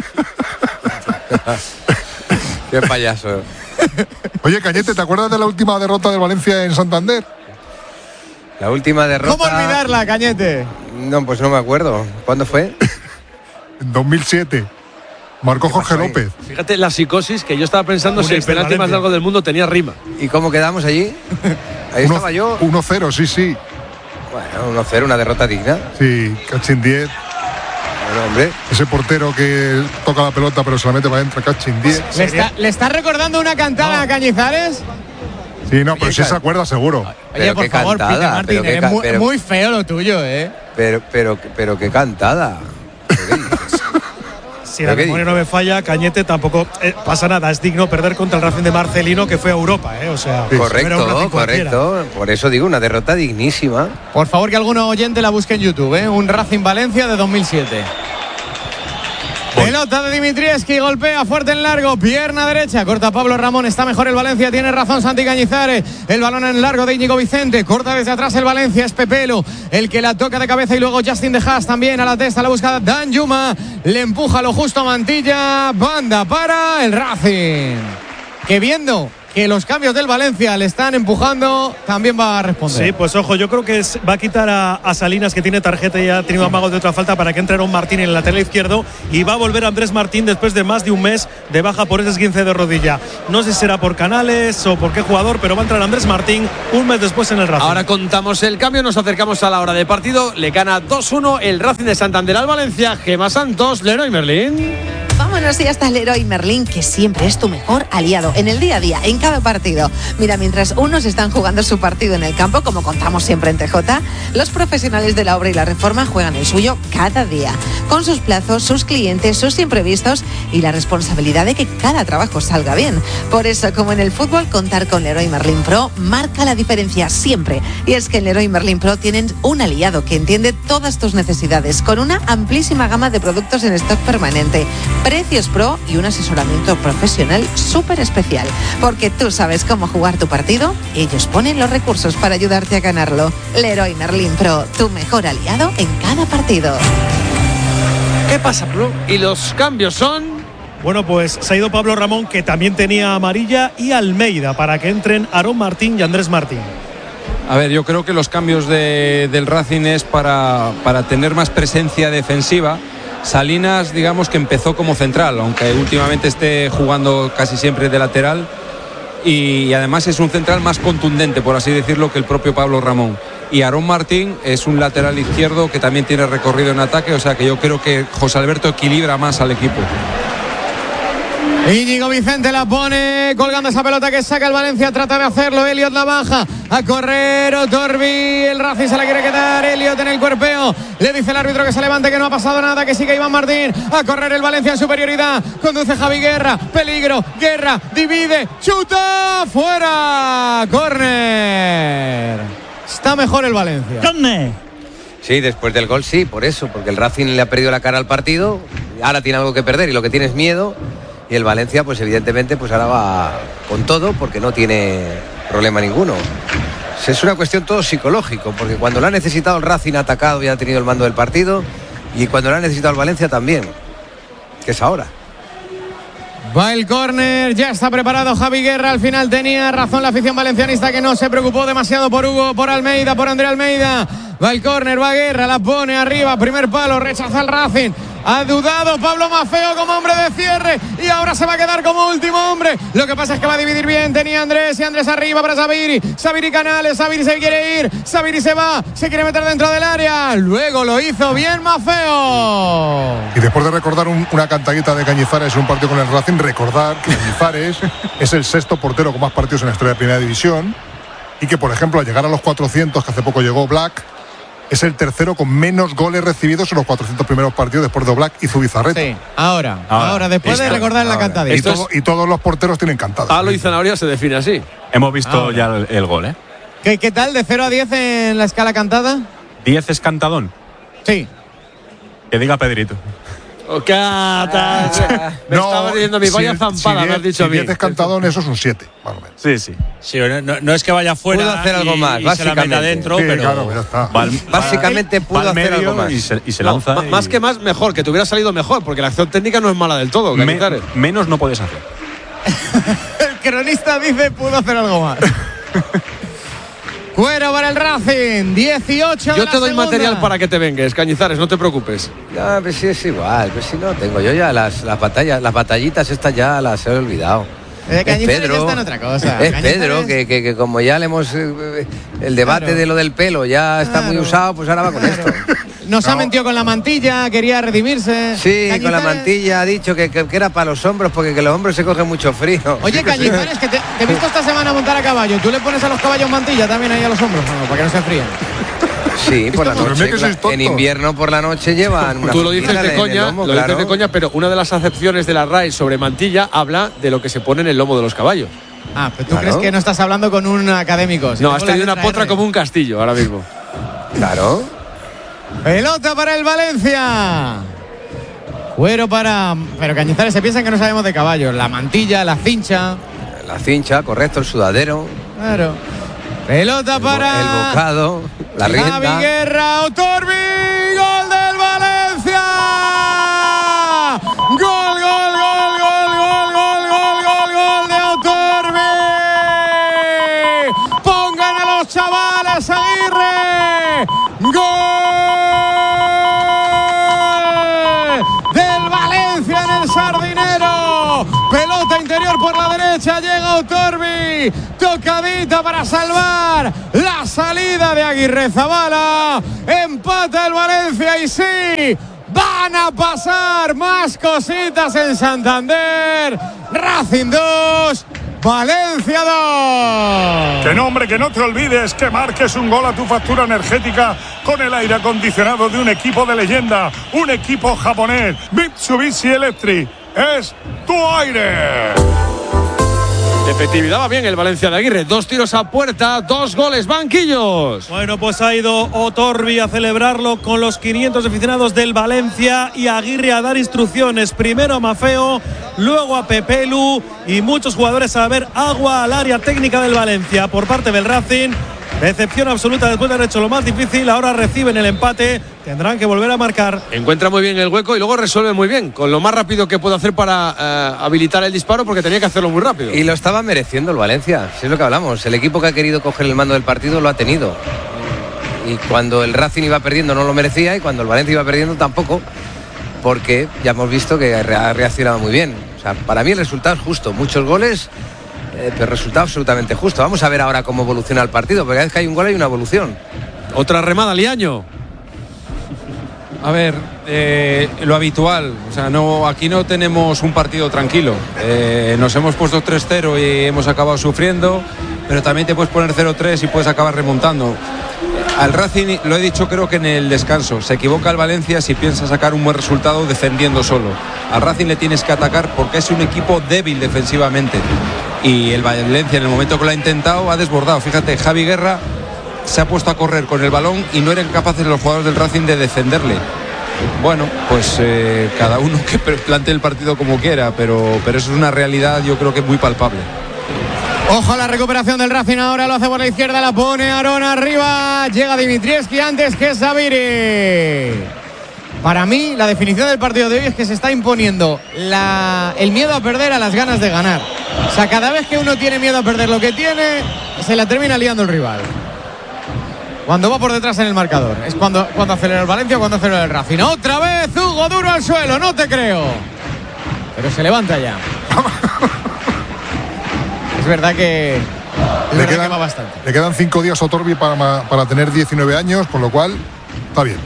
Speaker 7: Qué payaso.
Speaker 14: Oye, Cañete, ¿te acuerdas de la última derrota del Valencia en Santander?
Speaker 7: La última derrota.
Speaker 8: ¿Cómo olvidarla, Cañete?
Speaker 7: No, pues no me acuerdo. ¿Cuándo fue?
Speaker 14: En dos mil siete. Marcó Jorge López.
Speaker 5: Fíjate la psicosis, que yo estaba pensando Un si el penalti más largo del mundo tenía rima.
Speaker 7: ¿Y cómo quedamos allí? Ahí
Speaker 14: uno,
Speaker 7: estaba yo.
Speaker 14: uno cero, sí, sí.
Speaker 7: Bueno, uno cero, una derrota digna.
Speaker 14: Sí, Cachín diez.
Speaker 7: Bueno, hombre.
Speaker 14: Ese portero que toca la pelota pero solamente va adentro, Cachín diez.
Speaker 8: ¿Le está, ¿Le está recordando una cantada no. a Cañizares?
Speaker 14: Sí, no, pero sí se acuerda seguro.
Speaker 8: Oye, por favor,
Speaker 7: cantada,
Speaker 8: Peter Martín,
Speaker 7: pero
Speaker 8: es
Speaker 7: ca-
Speaker 8: muy,
Speaker 7: pero,
Speaker 8: muy feo lo tuyo, ¿eh?
Speaker 7: Pero, pero, pero qué cantada.
Speaker 12: Si la memoria no me falla, Cañete tampoco eh, pasa nada. Es digno perder contra el Racing de Marcelino, que fue a Europa, ¿eh? O sea,
Speaker 7: correcto, correcto. Por eso digo, una derrota dignísima.
Speaker 8: Por favor, que algún oyente la busque en YouTube, ¿eh? Un Racing Valencia de dos mil siete. Pelota de Dimitrievski, golpea fuerte en largo, pierna derecha, corta Pablo Ramón, está mejor el Valencia, tiene razón Santi Cañizares, el balón en largo de Íñigo Vicente, corta desde atrás el Valencia, es Pepelo, el que la toca de cabeza y luego Justin De Haas también a la testa, la busca Dan Yuma, le empuja lo justo a Mantilla, banda para el Racing, que viendo que los cambios del Valencia le están empujando, también va a responder.
Speaker 12: Sí, pues ojo, yo creo que es, va a quitar a, a Salinas, que tiene tarjeta y ha tenido amagos de otra falta, para que entre Aaron Martín en el lateral izquierdo, y va a volver Andrés Martín después de más de un mes de baja por ese esguince de rodilla. No sé si será por Canales o por qué jugador, pero va a entrar Andrés Martín un mes después en el Racing.
Speaker 5: Ahora contamos el cambio, nos acercamos a la hora de partido. Le gana dos uno el Racing de Santander al Valencia. Gemma Santos, Leroy Merlín.
Speaker 15: Vámonos y hasta Leroy Merlín, que siempre es tu mejor aliado en el día a día, en cada partido. Mira, mientras unos están jugando su partido en el campo, como contamos siempre en T J, los profesionales de la obra y la reforma juegan el suyo cada día, con sus plazos, sus clientes, sus imprevistos y la responsabilidad de que cada trabajo salga bien. Por eso, como en el fútbol, contar con Leroy Merlin Pro marca la diferencia siempre. Y es que en Leroy Merlin Pro tienen un aliado que entiende todas tus necesidades, con una amplísima gama de productos en stock permanente, precios pro y un asesoramiento profesional súper especial. Porque tú sabes cómo jugar tu partido, ellos ponen los recursos para ayudarte a ganarlo. Leroy Merlin Pro, tu mejor aliado en cada partido.
Speaker 5: ¿Qué pasa, Pro? ¿Y los cambios son?
Speaker 12: Bueno, pues se ha ido Pablo Ramón, que también tenía amarilla, y Almeida, para que entren Aaron Martín y Andrés Martín.
Speaker 6: A ver, yo creo que los cambios de, del Racing es para, para tener más presencia defensiva. Salinas, digamos que empezó como central, aunque últimamente esté jugando casi siempre de lateral, y además es un central más contundente, por así decirlo, que el propio Pablo Ramón. Y Aaron Martín es un lateral izquierdo que también tiene recorrido en ataque, o sea que yo creo que José Alberto equilibra más al equipo.
Speaker 8: Íñigo Vicente la pone, colgando esa pelota que saca el Valencia, trata de hacerlo, Elliot la baja, a correr Otorbi, el Racing se la quiere quedar, Elliot en el cuerpeo, le dice el árbitro que se levante, que no ha pasado nada, que sigue Iván Martín, a correr el Valencia en superioridad, conduce Javi Guerra, peligro, Guerra, divide, chuta, fuera, córner, está mejor el Valencia.
Speaker 16: ¡Córner!
Speaker 7: Sí, después del gol sí, por eso, porque el Racing le ha perdido la cara al partido, ahora tiene algo que perder y lo que tiene es miedo. y el Valencia pues evidentemente pues ahora va con todo porque no tiene problema ninguno. Es una cuestión todo psicológico, porque cuando lo ha necesitado el Racing ha atacado y ha tenido el mando del partido, y cuando lo ha necesitado el Valencia también, que es ahora.
Speaker 8: Va el córner, ya está preparado Javi Guerra. Al final tenía razón la afición valencianista, que no se preocupó demasiado por Hugo, por Almeida, por André Almeida. Va el córner, va Guerra, la pone arriba, primer palo, rechaza el Racing. Ha dudado Pablo Maffeo como hombre de cierre y ahora se va a quedar como último hombre. Lo que pasa es que va a dividir bien. Tenía Andrés y Andrés arriba para Sabiri. Sabiri Canales, Sabiri se quiere ir. Sabiri se va, se quiere meter dentro del área. Luego lo hizo bien Maffeo.
Speaker 14: Y después de recordar un, una cantadita de Cañizares en un partido con el Racing, recordar que Cañizares es el sexto portero con más partidos en la historia de Primera División y que, por ejemplo, al llegar a los cuatrocientos, que hace poco llegó Black, es el tercero con menos goles recibidos en los cuatrocientos primeros partidos después de Oblak y Zubizarreta.
Speaker 8: Sí, ahora, ahora, ahora después
Speaker 14: Esto,
Speaker 8: de recordar la cantadita.
Speaker 14: Y, todo, y todos los porteros tienen cantadas.
Speaker 5: Palo y zanahoria se define así.
Speaker 16: Hemos visto
Speaker 8: Ahora.
Speaker 16: ya el, el gol, ¿eh?
Speaker 8: ¿Qué, ¿Qué tal de cero a diez en la escala cantada?
Speaker 16: diez es cantadón.
Speaker 8: Sí.
Speaker 16: Que diga Pedrito.
Speaker 5: Oh, Cata, me
Speaker 14: No,
Speaker 5: estaba diciendo mi vaya
Speaker 14: si-
Speaker 5: zampada,
Speaker 14: si
Speaker 5: me has
Speaker 14: diez-
Speaker 5: dicho a
Speaker 14: si
Speaker 5: mí.
Speaker 14: diez es cantadón, eso es un siete, más o menos.
Speaker 16: Sí, sí.
Speaker 17: Sí, no, no- no es que vaya fuera
Speaker 7: Pudo hacer algo
Speaker 17: y,
Speaker 7: más,
Speaker 17: y se la
Speaker 7: básicamente.
Speaker 17: meta dentro,
Speaker 14: Sí,
Speaker 17: pero
Speaker 14: claro, ya está.
Speaker 16: Va al-
Speaker 7: Básicamente
Speaker 16: va
Speaker 7: pudo
Speaker 16: al
Speaker 7: hacer
Speaker 16: medio
Speaker 7: algo más.
Speaker 16: Y se, y se
Speaker 5: No,
Speaker 16: lanza.
Speaker 5: ma-
Speaker 16: y-
Speaker 5: más que más, mejor, que te hubiera salido mejor, porque la acción técnica no es mala del todo,
Speaker 16: Me-
Speaker 5: Cañizares.
Speaker 16: menos no puedes hacer.
Speaker 8: El cronista dice pudo hacer algo más. Cuero para el Racing, dieciocho de
Speaker 5: Yo
Speaker 8: la
Speaker 5: te doy
Speaker 8: segunda.
Speaker 5: material para que te vengues, Cañizares, no te preocupes.
Speaker 7: Ya, pues sí, es igual, pues si no tengo yo ya las, las batallas, las batallitas estas ya las he olvidado.
Speaker 8: Eh,
Speaker 7: Es
Speaker 8: Cañizares ya
Speaker 7: Pedro,
Speaker 8: está en otra cosa.
Speaker 7: es
Speaker 8: Cañizares-
Speaker 7: Pedro que, que, que como ya le hemos eh, el debate
Speaker 8: Claro.
Speaker 7: de lo del pelo ya está muy
Speaker 8: Claro.
Speaker 7: usado, pues ahora va con esto.
Speaker 8: Nos ha
Speaker 14: No.
Speaker 8: mentido con la mantilla, quería redimirse.
Speaker 7: Sí, con la
Speaker 8: Cañizares-
Speaker 7: mantilla ha dicho que, que, que era para los hombros porque que los hombros se cogen mucho frío.
Speaker 8: Oye, Cañizares, que te, te he visto esta semana montar a caballo. ¿Tú le pones a los caballos mantilla también ahí a los hombros? No, para que no se enfríen.
Speaker 7: Sí, por la
Speaker 14: Pero
Speaker 7: noche.
Speaker 14: mira que sois
Speaker 7: claro. En
Speaker 14: tontos.
Speaker 7: invierno por la noche llevan una
Speaker 5: Tú lo dices
Speaker 7: fundita
Speaker 5: de
Speaker 7: en el
Speaker 5: coña,
Speaker 7: lomo,
Speaker 5: lo
Speaker 7: claro.
Speaker 5: dices de coña, pero una de las acepciones de la R A E sobre mantilla habla de lo que se pone en el lomo de los caballos.
Speaker 8: Ah, pero tú
Speaker 7: Claro.
Speaker 8: crees que no estás hablando con un académico. Si
Speaker 5: No,
Speaker 8: te
Speaker 5: has
Speaker 8: pone la
Speaker 5: tenido una
Speaker 8: letra
Speaker 5: potra
Speaker 8: R.
Speaker 5: como un castillo ahora mismo.
Speaker 7: Claro.
Speaker 8: Pelota para el Valencia. Cuero para. Pero Cañizares se piensan que no sabemos de caballos. La mantilla, la cincha.
Speaker 7: La cincha, correcto, el sudadero,
Speaker 8: Claro. Pelota
Speaker 7: el, bo-
Speaker 8: para.
Speaker 7: el bocado, la
Speaker 8: Javi
Speaker 7: rienda.
Speaker 8: Guerra, Otorbi, gol del Valencia. Gol, gol, gol, gol, gol, gol, gol, gol, gol de Otorbi. Pongan a los chavales, Aguirre. Gol del Valencia en el Sardinero. Pelota interior por la derecha, llega Otorbi. Tocadita para salvar la salida de Aguirre Zabala. Empata el Valencia y sí, van a pasar más cositas en Santander. Racing dos, Valencia dos.
Speaker 13: Que no, hombre, que no te olvides que marques un gol a tu factura energética con el aire acondicionado de un equipo de leyenda, un equipo japonés, Mitsubishi Electric. Es tu aire.
Speaker 5: Efectividad va bien el Valencia de Aguirre. Dos tiros a puerta, dos goles, banquillos.
Speaker 12: Bueno, pues ha ido Otorbi a celebrarlo con los quinientos aficionados del Valencia y Aguirre a dar instrucciones. Primero a Maffeo, luego a Pepelu y muchos jugadores a ver agua al área técnica del Valencia. Por parte del Racing, decepción absoluta después de haber hecho lo más difícil. Ahora reciben el empate, tendrán que volver a marcar.
Speaker 5: Encuentra muy bien el hueco y luego resuelve muy bien, con lo más rápido que puede hacer para eh, habilitar el disparo, porque tenía que hacerlo muy rápido.
Speaker 7: Y lo estaba mereciendo el Valencia, si es lo que hablamos. El equipo que ha querido coger el mando del partido lo ha tenido. Y cuando el Racing iba perdiendo no lo merecía y cuando el Valencia iba perdiendo tampoco, porque ya hemos visto que ha reaccionado muy bien. O sea, para mí el resultado es justo. Muchos goles, eh, pero resultado absolutamente justo. Vamos a ver ahora cómo evoluciona el partido, porque cada vez que hay un gol hay una evolución.
Speaker 5: Otra remada, Liaño.
Speaker 6: A ver, eh, lo habitual, o sea, no, aquí no tenemos un partido tranquilo. Eh, nos hemos puesto tres cero y hemos acabado sufriendo, pero también te puedes poner cero tres y puedes acabar remontando. Al Racing, lo he dicho creo que en el descanso, se equivoca el Valencia si piensa sacar un buen resultado defendiendo solo. Al Racing le tienes que atacar porque es un equipo débil defensivamente. Y el Valencia, en el momento que lo ha intentado, ha desbordado. Fíjate, Javi Guerra se ha puesto a correr con el balón y no eran capaces los jugadores del Racing de defenderle. Bueno, pues eh, cada uno que plantee el partido como quiera, pero, pero eso es una realidad, yo creo que muy palpable.
Speaker 8: Ojo a la recuperación del Racing, ahora lo hace por la izquierda, la pone Aarón arriba, llega Dimitrievski antes que Sabiri. Para mí, la definición del partido de hoy es que se está imponiendo la, el miedo a perder a las ganas de ganar. O sea, cada vez que uno tiene miedo a perder lo que tiene, se la termina liando el rival. Cuando va por detrás en el marcador. Es cuando, cuando acelera el Valencia o cuando acelera el Racing. Otra vez Hugo Duro al suelo, no te creo. Pero se levanta ya. Es verdad que, es
Speaker 14: le,
Speaker 8: verdad
Speaker 14: quedan,
Speaker 8: que va bastante.
Speaker 14: Le quedan cinco días a Otorbi para, para tener diecinueve años, con lo cual está bien.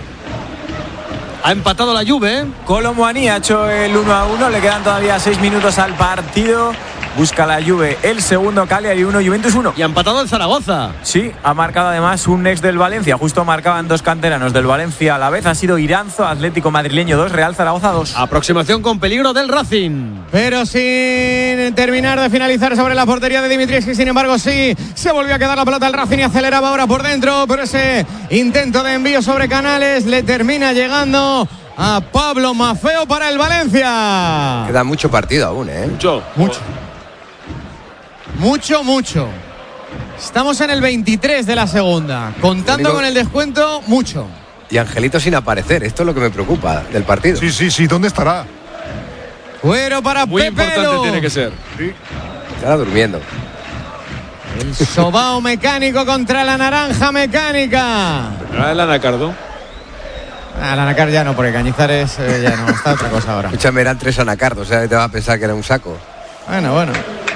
Speaker 5: Ha empatado la Juve.
Speaker 9: Kolo Muani ha hecho el uno a uno. Le quedan todavía seis minutos al partido. Busca la Juve el segundo, Cagliari uno, Juventus uno.
Speaker 5: Y ha empatado el Zaragoza.
Speaker 9: Sí, ha marcado además un ex del Valencia. Justo marcaban dos canteranos del Valencia a la vez. Ha sido Iranzo, Atlético Madrileño dos, Real Zaragoza dos.
Speaker 5: Aproximación con peligro del Racing.
Speaker 8: Pero sin terminar de finalizar sobre la portería de Dimitrievski, sin embargo sí, se volvió a quedar la pelota al Racing y aceleraba ahora por dentro, pero ese intento de envío sobre Canales le termina llegando a Pablo Maffeo para el Valencia.
Speaker 7: Queda mucho partido aún, ¿eh?
Speaker 5: Mucho.
Speaker 8: Mucho. Mucho, mucho. Estamos en el veintitrés de la segunda. Contando con el descuento, mucho.
Speaker 7: Y Angelito sin aparecer. Esto es lo que me preocupa del partido.
Speaker 14: Sí, sí, sí. ¿Dónde estará?
Speaker 8: Fuero para
Speaker 5: Muy
Speaker 8: Pepelo.
Speaker 5: importante tiene que ser.
Speaker 14: Sí.
Speaker 7: Estará durmiendo.
Speaker 8: El sobao mecánico contra la naranja mecánica.
Speaker 5: Era el Anacardo.
Speaker 8: Ah, el Anacar ya no, porque Cañizares eh, ya no está otra cosa ahora.
Speaker 7: Escúchame, eran tres anacardos. O sea, te va a pensar que era un saco.
Speaker 8: Bueno, bueno.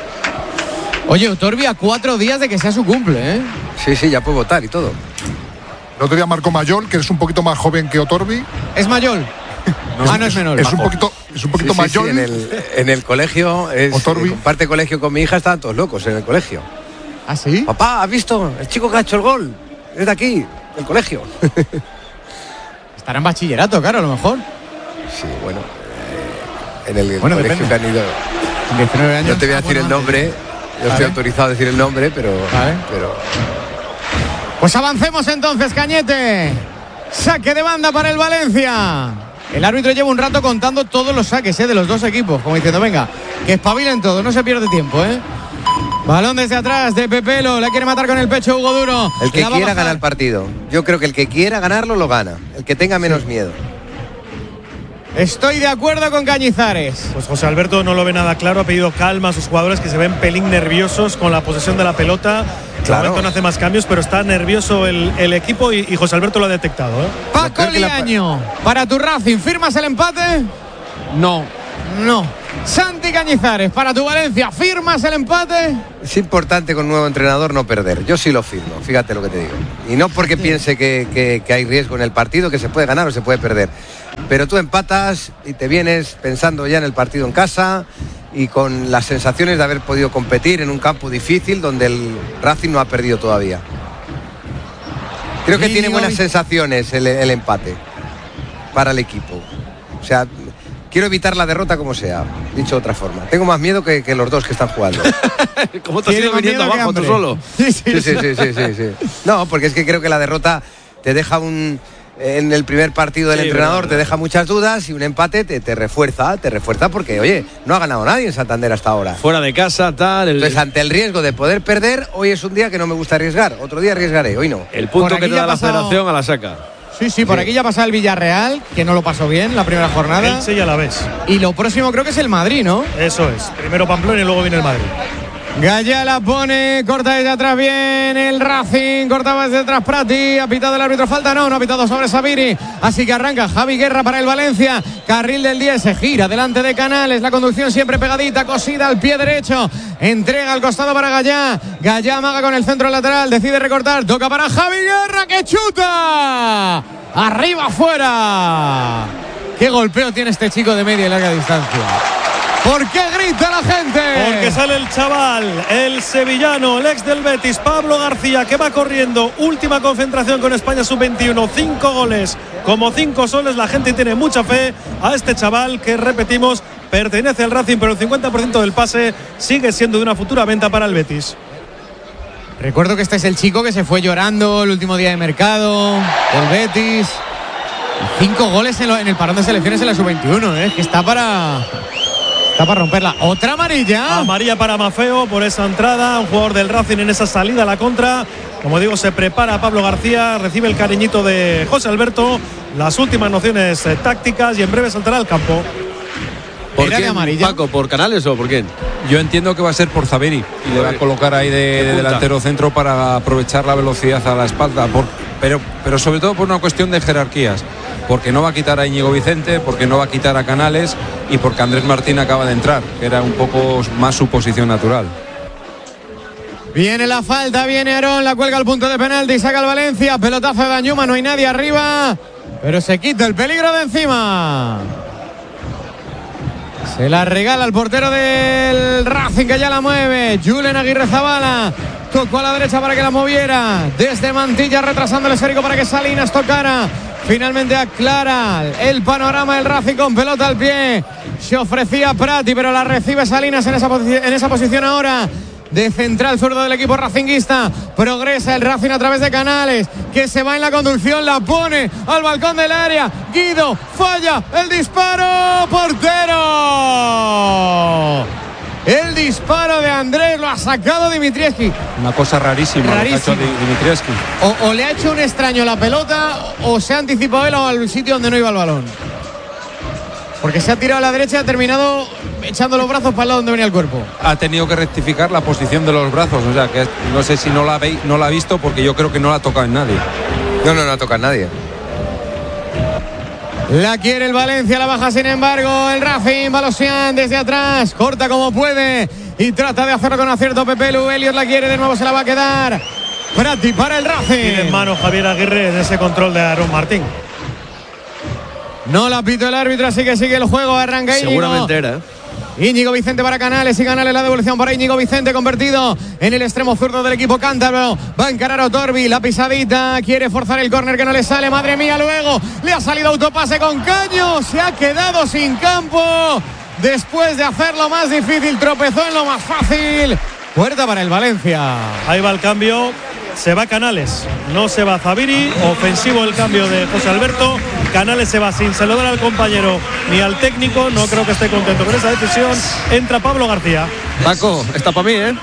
Speaker 8: Oye, Otorbi a cuatro días de que sea su cumple, ¿eh?
Speaker 7: Sí, sí, ya puede votar y todo.
Speaker 14: El otro día marcó Mayol, que es un poquito más joven que Otorbi.
Speaker 8: ¿Es Mayol? No, ah, no es menor.
Speaker 14: Es un poquito, es un poquito
Speaker 7: sí, sí,
Speaker 14: Mayol.
Speaker 7: Sí, en, el, en el colegio, es,
Speaker 14: Otorbi.
Speaker 7: Eh, comparte colegio con mi hija, estaban todos locos en el colegio.
Speaker 8: ¿Ah, sí?
Speaker 7: Papá, ¿has visto? El chico que ha hecho el gol. Es de aquí, del colegio.
Speaker 8: Estará en bachillerato, claro, a lo mejor.
Speaker 7: Sí, bueno. Eh, en el
Speaker 8: bueno,
Speaker 7: colegio
Speaker 8: depende.
Speaker 7: que han ido.
Speaker 8: diecinueve años.
Speaker 7: No te voy a
Speaker 8: ah,
Speaker 7: decir
Speaker 8: bueno,
Speaker 7: el nombre.
Speaker 8: antes.
Speaker 7: Yo
Speaker 8: Vale.
Speaker 7: estoy autorizado a decir el nombre, pero,
Speaker 8: Vale.
Speaker 7: pero.
Speaker 8: Pues avancemos entonces, Cañete. Saque de banda para el Valencia. El árbitro lleva un rato contando todos los saques ¿eh? de los dos equipos, como diciendo, venga, que espabilen todos, no se pierde tiempo, ¿eh? Balón desde atrás de Pepelo, la quiere matar con el pecho Hugo Duro.
Speaker 7: El que
Speaker 8: La va a
Speaker 7: quiera
Speaker 8: bajar.
Speaker 7: ganar el partido. Yo creo que el que quiera ganarlo lo gana. El que tenga menos sí. miedo.
Speaker 8: Estoy de acuerdo con Cañizares.
Speaker 12: Pues José Alberto no lo ve nada claro, ha pedido calma a sus jugadores que se ven pelín nerviosos con la posesión de la pelota.
Speaker 7: Claro.
Speaker 12: No hace más cambios, pero está nervioso el, el equipo y, y José Alberto lo ha detectado, ¿eh?
Speaker 8: Paco Liaño, la... para tu Racing, ¿firmas el empate?
Speaker 6: No.
Speaker 8: No. Santi Cañizares, para tu Valencia, ¿firmas el empate?
Speaker 7: Es importante con un nuevo entrenador no perder. Yo sí lo firmo, fíjate lo que te digo. Y no porque sí. piense que, que, que hay riesgo en el partido, que se puede ganar o se puede perder. Pero tú empatas y te vienes pensando ya en el partido en casa y con las sensaciones de haber podido competir en un campo difícil donde el Racing no ha perdido todavía. Creo que sí, tiene buenas sensaciones el, el empate para el equipo. O sea, quiero evitar la derrota como sea, dicho de otra forma. Tengo más miedo que, que los dos que están jugando.
Speaker 5: ¿Cómo te has ido viniendo abajo tú solo?
Speaker 7: Sí sí sí, sí, sí, sí, sí. No, porque es que creo que la derrota te deja un... En el primer partido del sí, entrenador verdad, te deja muchas dudas y un empate te, te refuerza, te refuerza porque, oye, no ha ganado nadie en Santander hasta ahora.
Speaker 5: Fuera de casa, tal... El...
Speaker 7: Entonces, ante el riesgo de poder perder, hoy es un día que no me gusta arriesgar. Otro día arriesgaré, hoy no.
Speaker 5: El punto que te da la federación a la saca.
Speaker 8: Sí, sí, por sí. aquí ya pasa el Villarreal, que no lo pasó bien la primera jornada.
Speaker 12: Elche ya la ves.
Speaker 8: Y lo próximo creo que es el Madrid, ¿no?
Speaker 12: Eso es. Primero Pamplona y luego viene el Madrid.
Speaker 8: Gaya la pone, corta desde atrás bien el Racing, cortaba desde atrás Prati, ha pitado el árbitro falta, no, no ha pitado sobre Sabiri, así que arranca Javi Guerra para el Valencia, carril del diez, se gira delante de Canales, la conducción siempre pegadita, cosida al pie derecho, entrega al costado para Gaya, Gaya amaga con el centro lateral, decide recortar, toca para Javi Guerra que chuta, arriba afuera, qué golpeo tiene este chico de media y larga distancia. ¿Por qué grita la gente?
Speaker 12: Porque sale el chaval, el sevillano, el ex del Betis, Pablo García, que va corriendo. Última concentración con España sub veintiuno. Cinco goles, como cinco soles. La gente tiene mucha fe a este chaval que, repetimos, pertenece al Racing, pero el cincuenta por ciento del pase sigue siendo de una futura venta para el Betis.
Speaker 8: Recuerdo que este es el chico que se fue llorando el último día de mercado del Betis. Cinco goles en, lo, en el parón de selecciones en la sub veintiuno, ¿eh? Que está para... Está para romperla. Otra amarilla.
Speaker 12: Amarilla para Mafeo por esa entrada. Un jugador del Racing en esa salida a la contra. Como digo, se prepara Pablo García. Recibe el cariñito de José Alberto. Las últimas nociones eh, tácticas y en breve saltará al campo.
Speaker 5: ¿Por quién, amarilla? Paco? ¿Por Canales o por quién?
Speaker 6: Yo entiendo que va a ser por Zaveri y le va a colocar ahí de, de delantero centro para aprovechar la velocidad a la espalda. Por, pero, pero sobre todo por una cuestión de jerarquías. Porque no va a quitar a Íñigo Vicente, porque no va a quitar a Canales y porque Andrés Martín acaba de entrar, que era un poco más su posición natural.
Speaker 8: Viene la falta, viene Aarón, la cuelga al punto de penalti, saca el Valencia, pelotazo de Danjuma, no hay nadie arriba, pero se quita el peligro de encima. Se la regala al portero del Racing, que ya la mueve. Julen Aguirrezabala tocó a la derecha para que la moviera. Desde Mantilla retrasando el esférico para que Salinas tocara. Finalmente aclara el panorama del Racing con pelota al pie. Se ofrecía Prati, pero la recibe Salinas en esa, posi- en esa posición ahora. De central zurdo del equipo racinguista. Progresa el Racing a través de Canales, que se va en la conducción, la pone al balcón del área. Guido falla el disparo. ¡Portero! El disparo de Andrés lo ha sacado Dimitrievski.
Speaker 6: Una cosa rarísima,
Speaker 8: rarísima.
Speaker 6: Lo que ha hecho Dimitrievski.
Speaker 8: O, o le ha hecho un extraño la pelota, o se ha anticipado él al sitio donde no iba el balón. Porque se ha tirado a la derecha y ha terminado echando los brazos para el lado donde venía el cuerpo.
Speaker 6: Ha tenido que rectificar la posición de los brazos. O sea, que no sé si no la, ve, no la ha visto, porque yo creo que no la ha tocado en nadie.
Speaker 7: No, no, no ha tocado en nadie.
Speaker 8: La quiere el Valencia, la baja sin embargo el Racing. Balosian desde atrás, corta como puede y trata de hacerlo con acierto Pepelu. Elios la quiere, de nuevo se la va a quedar. Prati para el Racing.
Speaker 12: Tiene en mano Javier Aguirre en ese control de Aarón Martín.
Speaker 8: No la pito el árbitro, así que sigue el juego. Arranca Íñigo.
Speaker 5: Seguramente era, ¿eh?
Speaker 8: Íñigo Vicente para Canales y Canales la devolución para Íñigo Vicente, convertido en el extremo zurdo del equipo cántabro. Va a encarar a Otorbi, la pisadita, quiere forzar el córner que no le sale, madre mía, luego le ha salido autopase con Caño, se ha quedado sin campo después de hacerlo más difícil, tropezó en lo más fácil. Puerta para el Valencia.
Speaker 12: Ahí va el cambio. Se va Canales, no se va Zaviri. Ofensivo el cambio de José Alberto. Canales se va sin saludar al compañero ni al técnico. No creo que esté contento con esa decisión. Entra Pablo García.
Speaker 5: Paco, está para mí, ¿eh?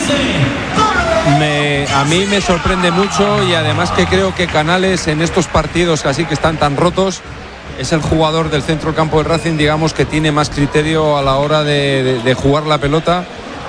Speaker 6: Me, a mí me sorprende mucho, y además que creo que Canales en estos partidos así que están tan rotos es el jugador del centro del campo del Racing, digamos, que tiene más criterio a la hora de, de, de jugar la pelota.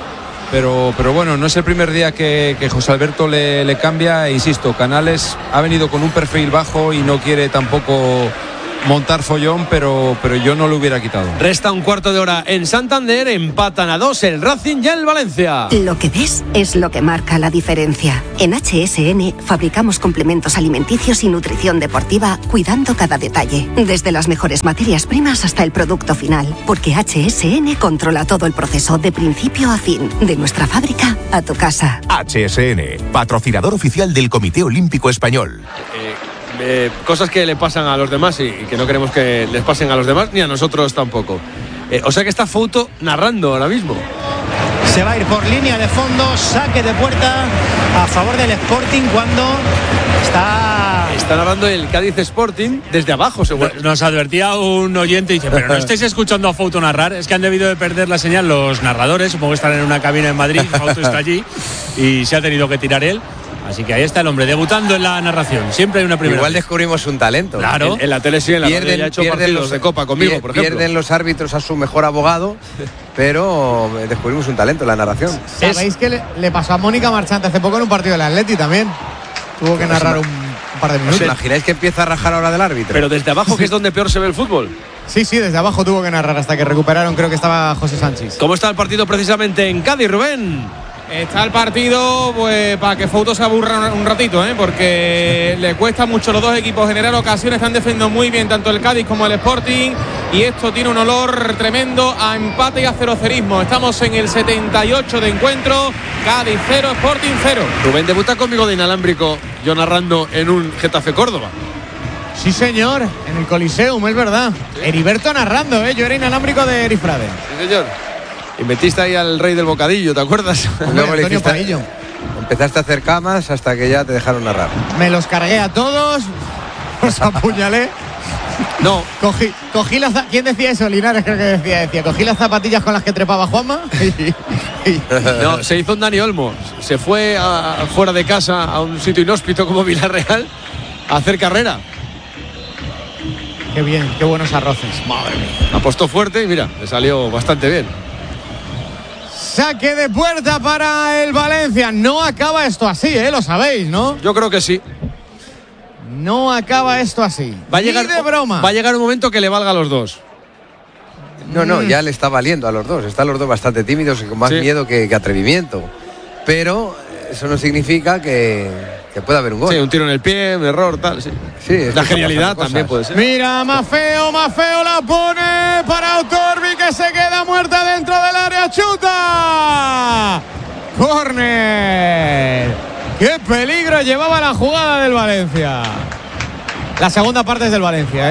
Speaker 6: Pero, pero bueno, no es el primer día que, que José Alberto le, le cambia. E insisto, Canales ha venido con un perfil bajo y no quiere tampoco montar follón, pero, pero yo no lo hubiera quitado.
Speaker 5: Resta un cuarto de hora en Santander, empatan a dos el Racing y el Valencia.
Speaker 18: Lo que ves es lo que marca la diferencia. En H S N fabricamos complementos alimenticios y nutrición deportiva, cuidando cada detalle, desde las mejores materias primas hasta el producto final, porque H S N controla todo el proceso de principio a fin, de nuestra fábrica a tu casa.
Speaker 19: H S N, patrocinador oficial del Comité Olímpico Español.
Speaker 5: Eh, eh, cosas que le pasan a los demás y, y que no queremos que les pasen a los demás, ni a nosotros tampoco. Eh, o sea que está Fouto narrando ahora mismo.
Speaker 20: Se va a ir por línea de fondo, saque de puerta a favor del Sporting cuando está...
Speaker 5: Está narrando el Cádiz Sporting desde abajo, seguro.
Speaker 17: Nos advertía un oyente y dice, pero no estáis escuchando a Fouto narrar, es que han debido de perder la señal los narradores, supongo que están en una cabina en Madrid, Fouto está allí y se ha tenido que tirar él. Así que ahí está el hombre, debutando en la narración. Siempre hay una primera.
Speaker 7: Igual descubrimos un talento.
Speaker 5: Claro. En, en la tele sí, en la
Speaker 7: pierden,
Speaker 5: radio ya ha hecho
Speaker 7: pierden
Speaker 5: partidos
Speaker 7: los,
Speaker 5: de Copa conmigo,
Speaker 7: pier,
Speaker 5: por ejemplo.
Speaker 7: Pierden los árbitros a su mejor abogado, pero descubrimos un talento en la narración.
Speaker 8: ¿Sabéis que le, le pasó a Mónica Marchante hace poco en un partido del Atleti también? Tuvo que narrar un, un par de minutos.
Speaker 7: ¿Os imagináis que empieza a rajar ahora del árbitro?
Speaker 5: Pero desde abajo, que es donde peor se ve el fútbol.
Speaker 8: Sí, sí, desde abajo tuvo que narrar hasta que recuperaron, creo que estaba José Sánchez.
Speaker 5: ¿Cómo está el partido precisamente en Cádiz, Rubén?
Speaker 21: Está el partido pues para que Fouto se aburra un ratito, ¿eh? Porque le cuesta mucho a los dos equipos generar ocasiones, están defendiendo muy bien tanto el Cádiz como el Sporting y esto tiene un olor tremendo a empate y a cerocerismo. Estamos en el setenta y ocho de encuentro, Cádiz cero, Sporting cero.
Speaker 5: Rubén debuta conmigo de inalámbrico, yo narrando en un Getafe Córdoba.
Speaker 8: Sí, señor, en el Coliseum, es verdad. ¿Sí? Heriberto narrando, ¿eh? Yo era inalámbrico de Erifrade.
Speaker 5: Sí, señor. Y metiste ahí al rey del bocadillo, ¿te acuerdas?
Speaker 7: Luego le hiciste, empezaste a hacer camas hasta que ya te dejaron narrar.
Speaker 8: Me los cargué a todos, los apuñalé
Speaker 5: No.
Speaker 8: Cogí, cogí las... ¿Quién decía eso? Linares creo que decía. Decía, cogí las zapatillas con las que trepaba Juanma. Y, y...
Speaker 5: No, se hizo un Dani Olmo. Se fue a, fuera de casa a un sitio inhóspito como Villarreal a hacer carrera.
Speaker 8: Qué bien, qué buenos arroces. Madre mía.
Speaker 5: Apostó fuerte y mira, le salió bastante bien.
Speaker 8: Saque de puerta para el Valencia. No acaba esto así, ¿eh? Lo sabéis, ¿no?
Speaker 5: Yo creo que sí.
Speaker 8: No acaba esto así.
Speaker 5: Va a llegar,
Speaker 8: Ni de broma.
Speaker 5: Va a llegar un momento que le valga a los dos.
Speaker 7: No, no, ya le está valiendo a los dos. Están los dos bastante tímidos y con más sí. miedo que, que atrevimiento. Pero eso no significa que, que pueda haber un gol.
Speaker 5: Sí, un tiro en el pie, un error, tal. Sí.
Speaker 7: Sí,
Speaker 5: la genialidad también puede ser.
Speaker 8: Mira, Mafeo, Mafeo la pone para Otorbi, que se queda muerta dentro del área. ¡Chuta! ¡Córner! ¡Qué peligro llevaba la jugada del Valencia! La segunda parte es del Valencia, ¿eh?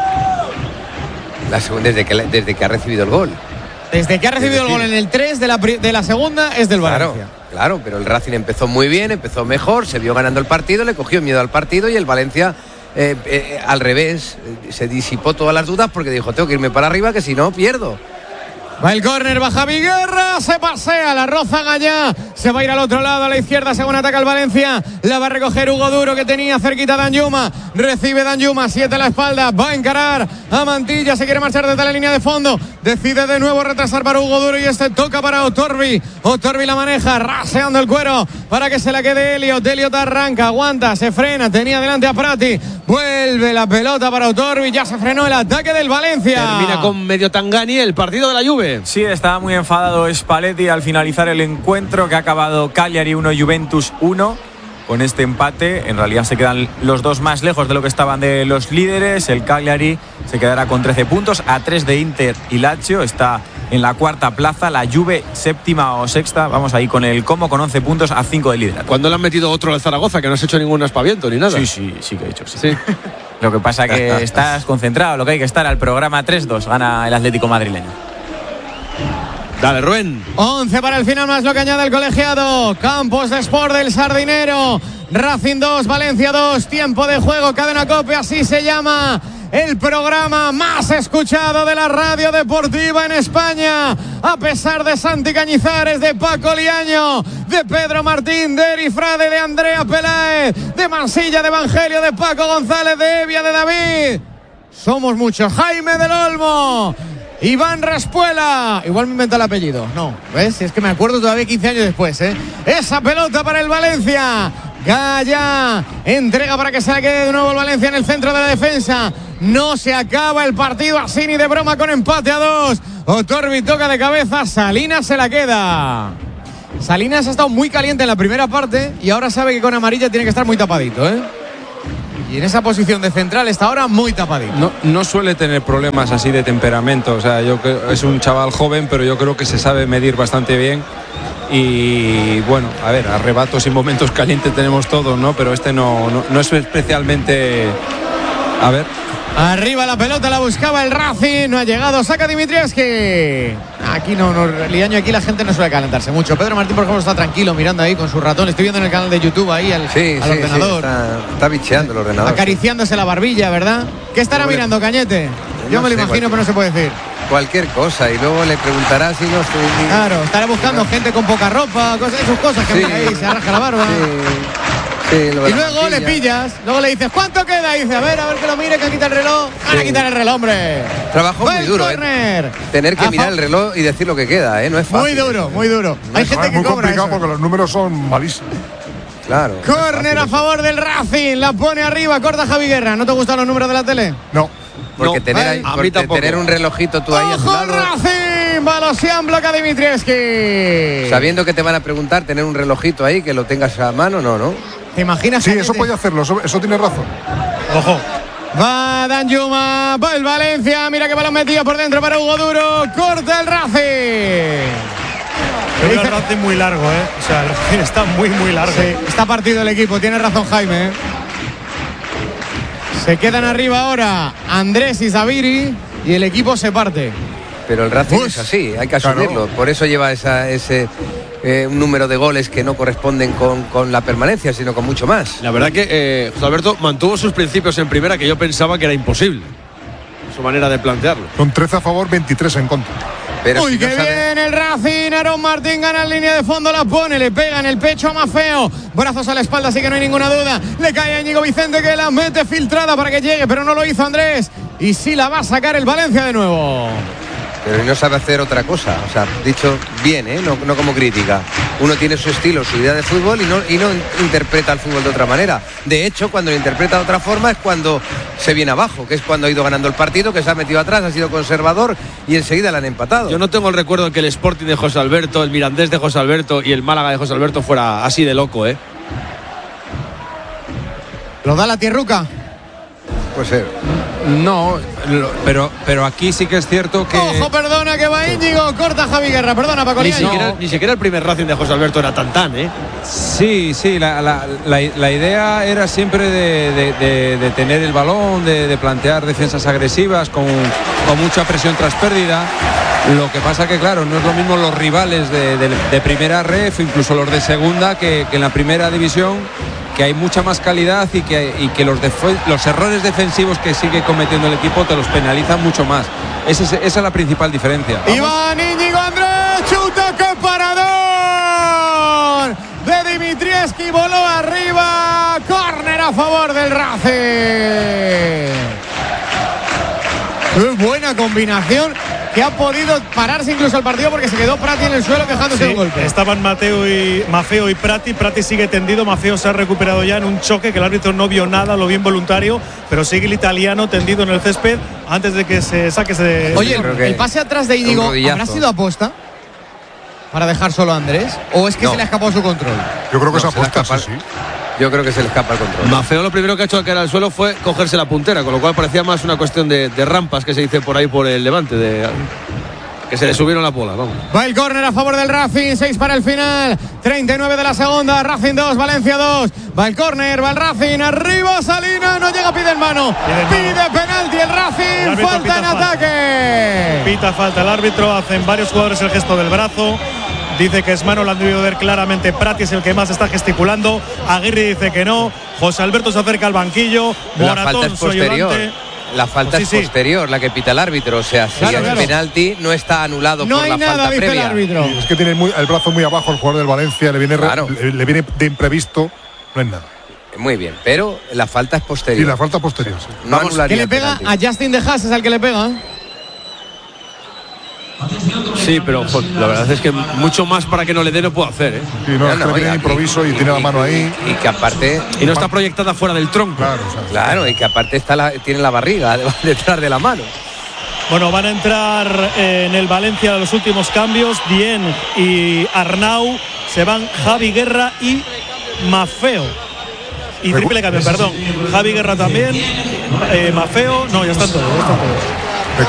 Speaker 7: La segunda, desde que, desde que ha recibido el gol.
Speaker 8: Desde que ha recibido el gol en el tres de la, de la segunda es del
Speaker 7: claro,
Speaker 8: Valencia.
Speaker 7: Claro, pero el Racing empezó muy bien, empezó mejor, se vio ganando el partido, le cogió miedo al partido y el Valencia, eh, eh, al revés, eh, se disipó todas las dudas porque dijo, tengo que irme para arriba que si no pierdo.
Speaker 8: Va el córner, baja Viguerra, se pasea, la roza Gallá, se va a ir al otro lado, a la izquierda, según ataca el Valencia, la va a recoger Hugo Duro, que tenía cerquita a Danjuma, recibe Danjuma, siete a la espalda, va a encarar a Mantilla, se quiere marchar desde la línea de fondo, decide de nuevo retrasar para Hugo Duro y este toca para Otorbi, Otorbi la maneja, raseando el cuero para que se la quede Elliot, Elliot arranca, aguanta, se frena, tenía delante a Prati, vuelve la pelota para Otorbi, ya se frenó el ataque del Valencia.
Speaker 5: Termina con medio Tangani el partido de la Juve.
Speaker 9: Sí, estaba muy enfadado Spalletti al finalizar el encuentro, que ha acabado Cagliari uno, Juventus uno. Con este empate, en realidad se quedan los dos más lejos de lo que estaban de los líderes. El Cagliari se quedará con trece puntos, a tres de Inter y Lazio. Está en la cuarta plaza, la Juve séptima o sexta. Vamos ahí con el Como, con once puntos, a cinco de liderato.
Speaker 5: ¿Cuándo le han metido otro al Zaragoza, que no has hecho ningún aspaviento ni nada?
Speaker 9: Sí, sí, sí que he hecho, sí. sí. Lo que pasa que estás concentrado, lo que hay que estar al programa tres dos, gana el Atlético madrileño.
Speaker 5: Dale, Rubén.
Speaker 8: once para el final, más lo que añade el colegiado. Campos de Sport del Sardinero. Racing dos, Valencia dos. Tiempo de juego, Cadena COPE, así se llama el programa más escuchado de la radio deportiva en España. A pesar de Santi Cañizares, de Paco Liaño, de Pedro Martín, de Eri Frade, de Andrea Peláez, de Mansilla, de Evangelio, de Paco González, de Evia, de David. Somos muchos. Jaime del Olmo, Iván Respuela, igual me inventa el apellido. No, ¿ves? Es que me acuerdo todavía quince años después, ¿eh? Esa pelota para el Valencia. Gaya entrega para que se la quede de nuevo el Valencia en el centro de la defensa. No se acaba el partido así ni de broma, con empate a dos. Otorbi toca de cabeza, Salinas se la queda. Salinas ha estado muy caliente en la primera parte y ahora sabe que con amarilla tiene que estar muy tapadito, ¿eh? Y en esa posición de central está ahora muy tapadito.
Speaker 6: No, no suele tener problemas así de temperamento. O sea, yo creo, es un chaval joven, pero yo creo que se sabe medir bastante bien. Y bueno, a ver, arrebatos y momentos calientes tenemos todos, ¿no? Pero este no, no, no es especialmente... A ver...
Speaker 8: Arriba la pelota, la buscaba el Racing, no ha llegado, saca Dimitrievski. Aquí no, no, Liaño, aquí la gente no suele calentarse mucho. Pedro Martín, por ejemplo, está tranquilo mirando ahí con su ratón. Estoy viendo en el canal de YouTube ahí al,
Speaker 7: sí,
Speaker 8: al
Speaker 7: sí,
Speaker 8: ordenador.
Speaker 7: Sí, está, está bicheando el ordenador.
Speaker 8: Acariciándose la barbilla, ¿verdad? ¿Qué estará
Speaker 7: Luego
Speaker 8: mirando,
Speaker 7: le...
Speaker 8: Cañete? Yo
Speaker 7: no
Speaker 8: me lo
Speaker 7: sé,
Speaker 8: imagino,
Speaker 7: cualquier...
Speaker 8: pero no se puede decir.
Speaker 7: Cualquier cosa, y luego le preguntará si no estoy...
Speaker 8: Claro, estará buscando sí, gente con poca ropa, cosas, sus cosas que sí, ahí, se arraja la barba.
Speaker 7: Sí. Sí,
Speaker 8: y luego le pillas, luego le dices, ¿cuánto queda? Y dice, a ver, a ver que lo mire, que quita el reloj. Van a quitar el reloj, hombre.
Speaker 7: Trabajo muy duro, ¿eh? Tener que a mirar el reloj y decir lo que queda, ¿eh? No es fácil.
Speaker 8: Muy duro, muy duro.
Speaker 14: No,
Speaker 8: Hay
Speaker 14: no,
Speaker 8: gente
Speaker 14: es
Speaker 8: que
Speaker 14: muy
Speaker 8: cobra
Speaker 14: complicado
Speaker 8: eso.
Speaker 14: porque los números son malísimos.
Speaker 7: Claro.
Speaker 8: Córner a favor del Racing, la pone arriba, corta Javi Guerra. ¿No te gustan los números de la tele?
Speaker 14: No.
Speaker 7: Porque
Speaker 8: no,
Speaker 7: tener, ahí, porque tener un relojito tú ahí a tu lado.
Speaker 8: Racing, Balosian bloca a Dimitrievski.
Speaker 7: Sabiendo que te van a preguntar, tener un relojito ahí que lo tengas a mano, no, ¿no?
Speaker 8: ¿Te imaginas?
Speaker 14: Sí,
Speaker 8: Cañete?
Speaker 14: eso puede hacerlo, eso, eso tiene razón.
Speaker 8: Ojo. Va Danjuma, va el Valencia, mira que balón metido por dentro para Hugo Duro, corta el Racing.
Speaker 12: Creo que el Racing muy largo, ¿eh? O sea, el Racing está muy, muy largo.
Speaker 8: Sí, está partido el equipo, tiene razón Jaime, ¿eh? Se quedan arriba ahora Andrés y Zaviri y el equipo se parte.
Speaker 7: Pero el Racing
Speaker 8: Uy,
Speaker 7: es así, hay que asumirlo. Claro. Por eso lleva esa, ese eh, un número de goles que no corresponden con, con la permanencia, sino con mucho más.
Speaker 5: La verdad que eh, José Alberto mantuvo sus principios en primera, que yo pensaba que era imposible. su manera de plantearlo.
Speaker 14: Con trece a favor, veintitrés en contra.
Speaker 8: Pero Uy, si qué no sabe... bien el Racing. Aaron Martín gana en línea de fondo, la pone, le pega en el pecho a Maffeo. Brazos a la espalda, así que no hay ninguna duda. Le cae a Íñigo Vicente, que la mete filtrada para que llegue, pero no lo hizo Andrés. Y sí la va a sacar el Valencia de nuevo.
Speaker 7: Pero no sabe hacer otra cosa, o sea, dicho bien, ¿eh? no, no como crítica. Uno tiene su estilo, su idea de fútbol y no, y no interpreta el fútbol de otra manera. De hecho, cuando lo interpreta de otra forma es cuando se viene abajo, que es cuando ha ido ganando el partido, que se ha metido atrás, ha sido conservador y enseguida le han empatado.
Speaker 5: Yo no tengo el recuerdo de que el Sporting de José Alberto, el Mirandés de José Alberto y el Málaga de José Alberto fuera así de loco, ¿eh?
Speaker 8: ¿Lo da la tierruca?
Speaker 7: Puede ser.
Speaker 6: No, pero, pero aquí sí que es cierto que...
Speaker 8: Ojo, perdona, que va Íñigo, corta Javi Guerra, perdona Paco
Speaker 5: ni
Speaker 8: Liaño.
Speaker 5: siquiera, ni siquiera el primer Racing de José Alberto era tan tan, ¿eh?
Speaker 6: Sí, sí, la, la, la, la idea era siempre de, de, de, de tener el balón, de, de plantear defensas agresivas con, con mucha presión tras pérdida. Lo que pasa que, claro, no es lo mismo los rivales de, de, de primera ref, incluso los de segunda, que, que en la primera división, que hay mucha más calidad y que, y que los, los errores defensivos que sigue cometiendo el equipo te los penalizan mucho más. Esa es, esa es la principal diferencia.
Speaker 8: Iván Íñigo Andrés, chuta, qué parador de Dimitrievski, voló arriba, córner a favor del Racing. Qué buena combinación, que ha podido pararse incluso el partido porque se quedó Prati en el suelo quejándose
Speaker 12: sí,
Speaker 8: de un golpe.
Speaker 12: Estaban Mateo y Maffeo y Prati. Prati sigue tendido, Maffeo se ha recuperado ya en un choque que el árbitro no vio nada, lo vio involuntario, pero sigue el italiano tendido en el césped antes de que se saque ese...
Speaker 8: Oye, el, el pase atrás de Íñigo, ¿habrá sido aposta para dejar solo a Andrés? ¿O es que no. se le ha escapado su control?
Speaker 14: Yo creo que
Speaker 7: no,
Speaker 14: es aposta,
Speaker 7: se
Speaker 14: sí, sí.
Speaker 7: Yo creo que se le escapa el control.
Speaker 5: Maffeo lo primero que ha hecho al caer al suelo fue cogerse la puntera, con lo cual parecía más una cuestión de, de rampas que se dice por ahí por el Levante, de que se le subieron la pola, vamos.
Speaker 8: Va el córner a favor del Racing, seis para el final, treinta y nueve de la segunda, Racing dos, Valencia dos. Va el córner, va el Racing, arriba Salina, no llega, pide en mano, pide, pide penalti el Racing, el falta en falta. Ataque.
Speaker 12: Pita falta el árbitro, hacen varios jugadores el gesto del brazo. Dice que es mano, lo han debido ver claramente. Prati es el que más está gesticulando. Aguirre dice que no. José Alberto se acerca al banquillo.
Speaker 7: La falta es posterior. La falta pues sí, es posterior, sí. la que pita el árbitro. O sea, si
Speaker 8: claro,
Speaker 7: el
Speaker 8: claro.
Speaker 7: penalti no está anulado
Speaker 8: no
Speaker 7: por la
Speaker 8: nada,
Speaker 7: falta previa.
Speaker 8: El árbitro.
Speaker 14: Es que tiene muy, el brazo muy abajo el jugador del Valencia. Le viene,
Speaker 7: claro.
Speaker 14: le, le viene de imprevisto. No es nada.
Speaker 7: Muy bien, pero la falta es posterior.
Speaker 14: Sí, la falta posterior. Sí.
Speaker 7: No
Speaker 8: Vamos, ¿qué le pega a Justin De Haas? Es al que le pega.
Speaker 5: Sí, pero jo, la verdad es que mucho más para que no le dé no puedo hacer, ¿eh?
Speaker 14: Sí, no, no, es que tiene improviso y, y tiene la mano ahí.
Speaker 7: Y, y que aparte...
Speaker 5: Y no está proyectada fuera del tronco.
Speaker 14: Claro, o sea,
Speaker 7: claro, y que aparte está la, tiene la barriga detrás de la mano.
Speaker 12: Bueno, van a entrar en el Valencia los últimos cambios. Dien y Arnau. Se van Javi Guerra y Maffeo. Y triple cambio, perdón. Javi Guerra también. Eh, Maffeo. No, ya están todos. Ya están todos.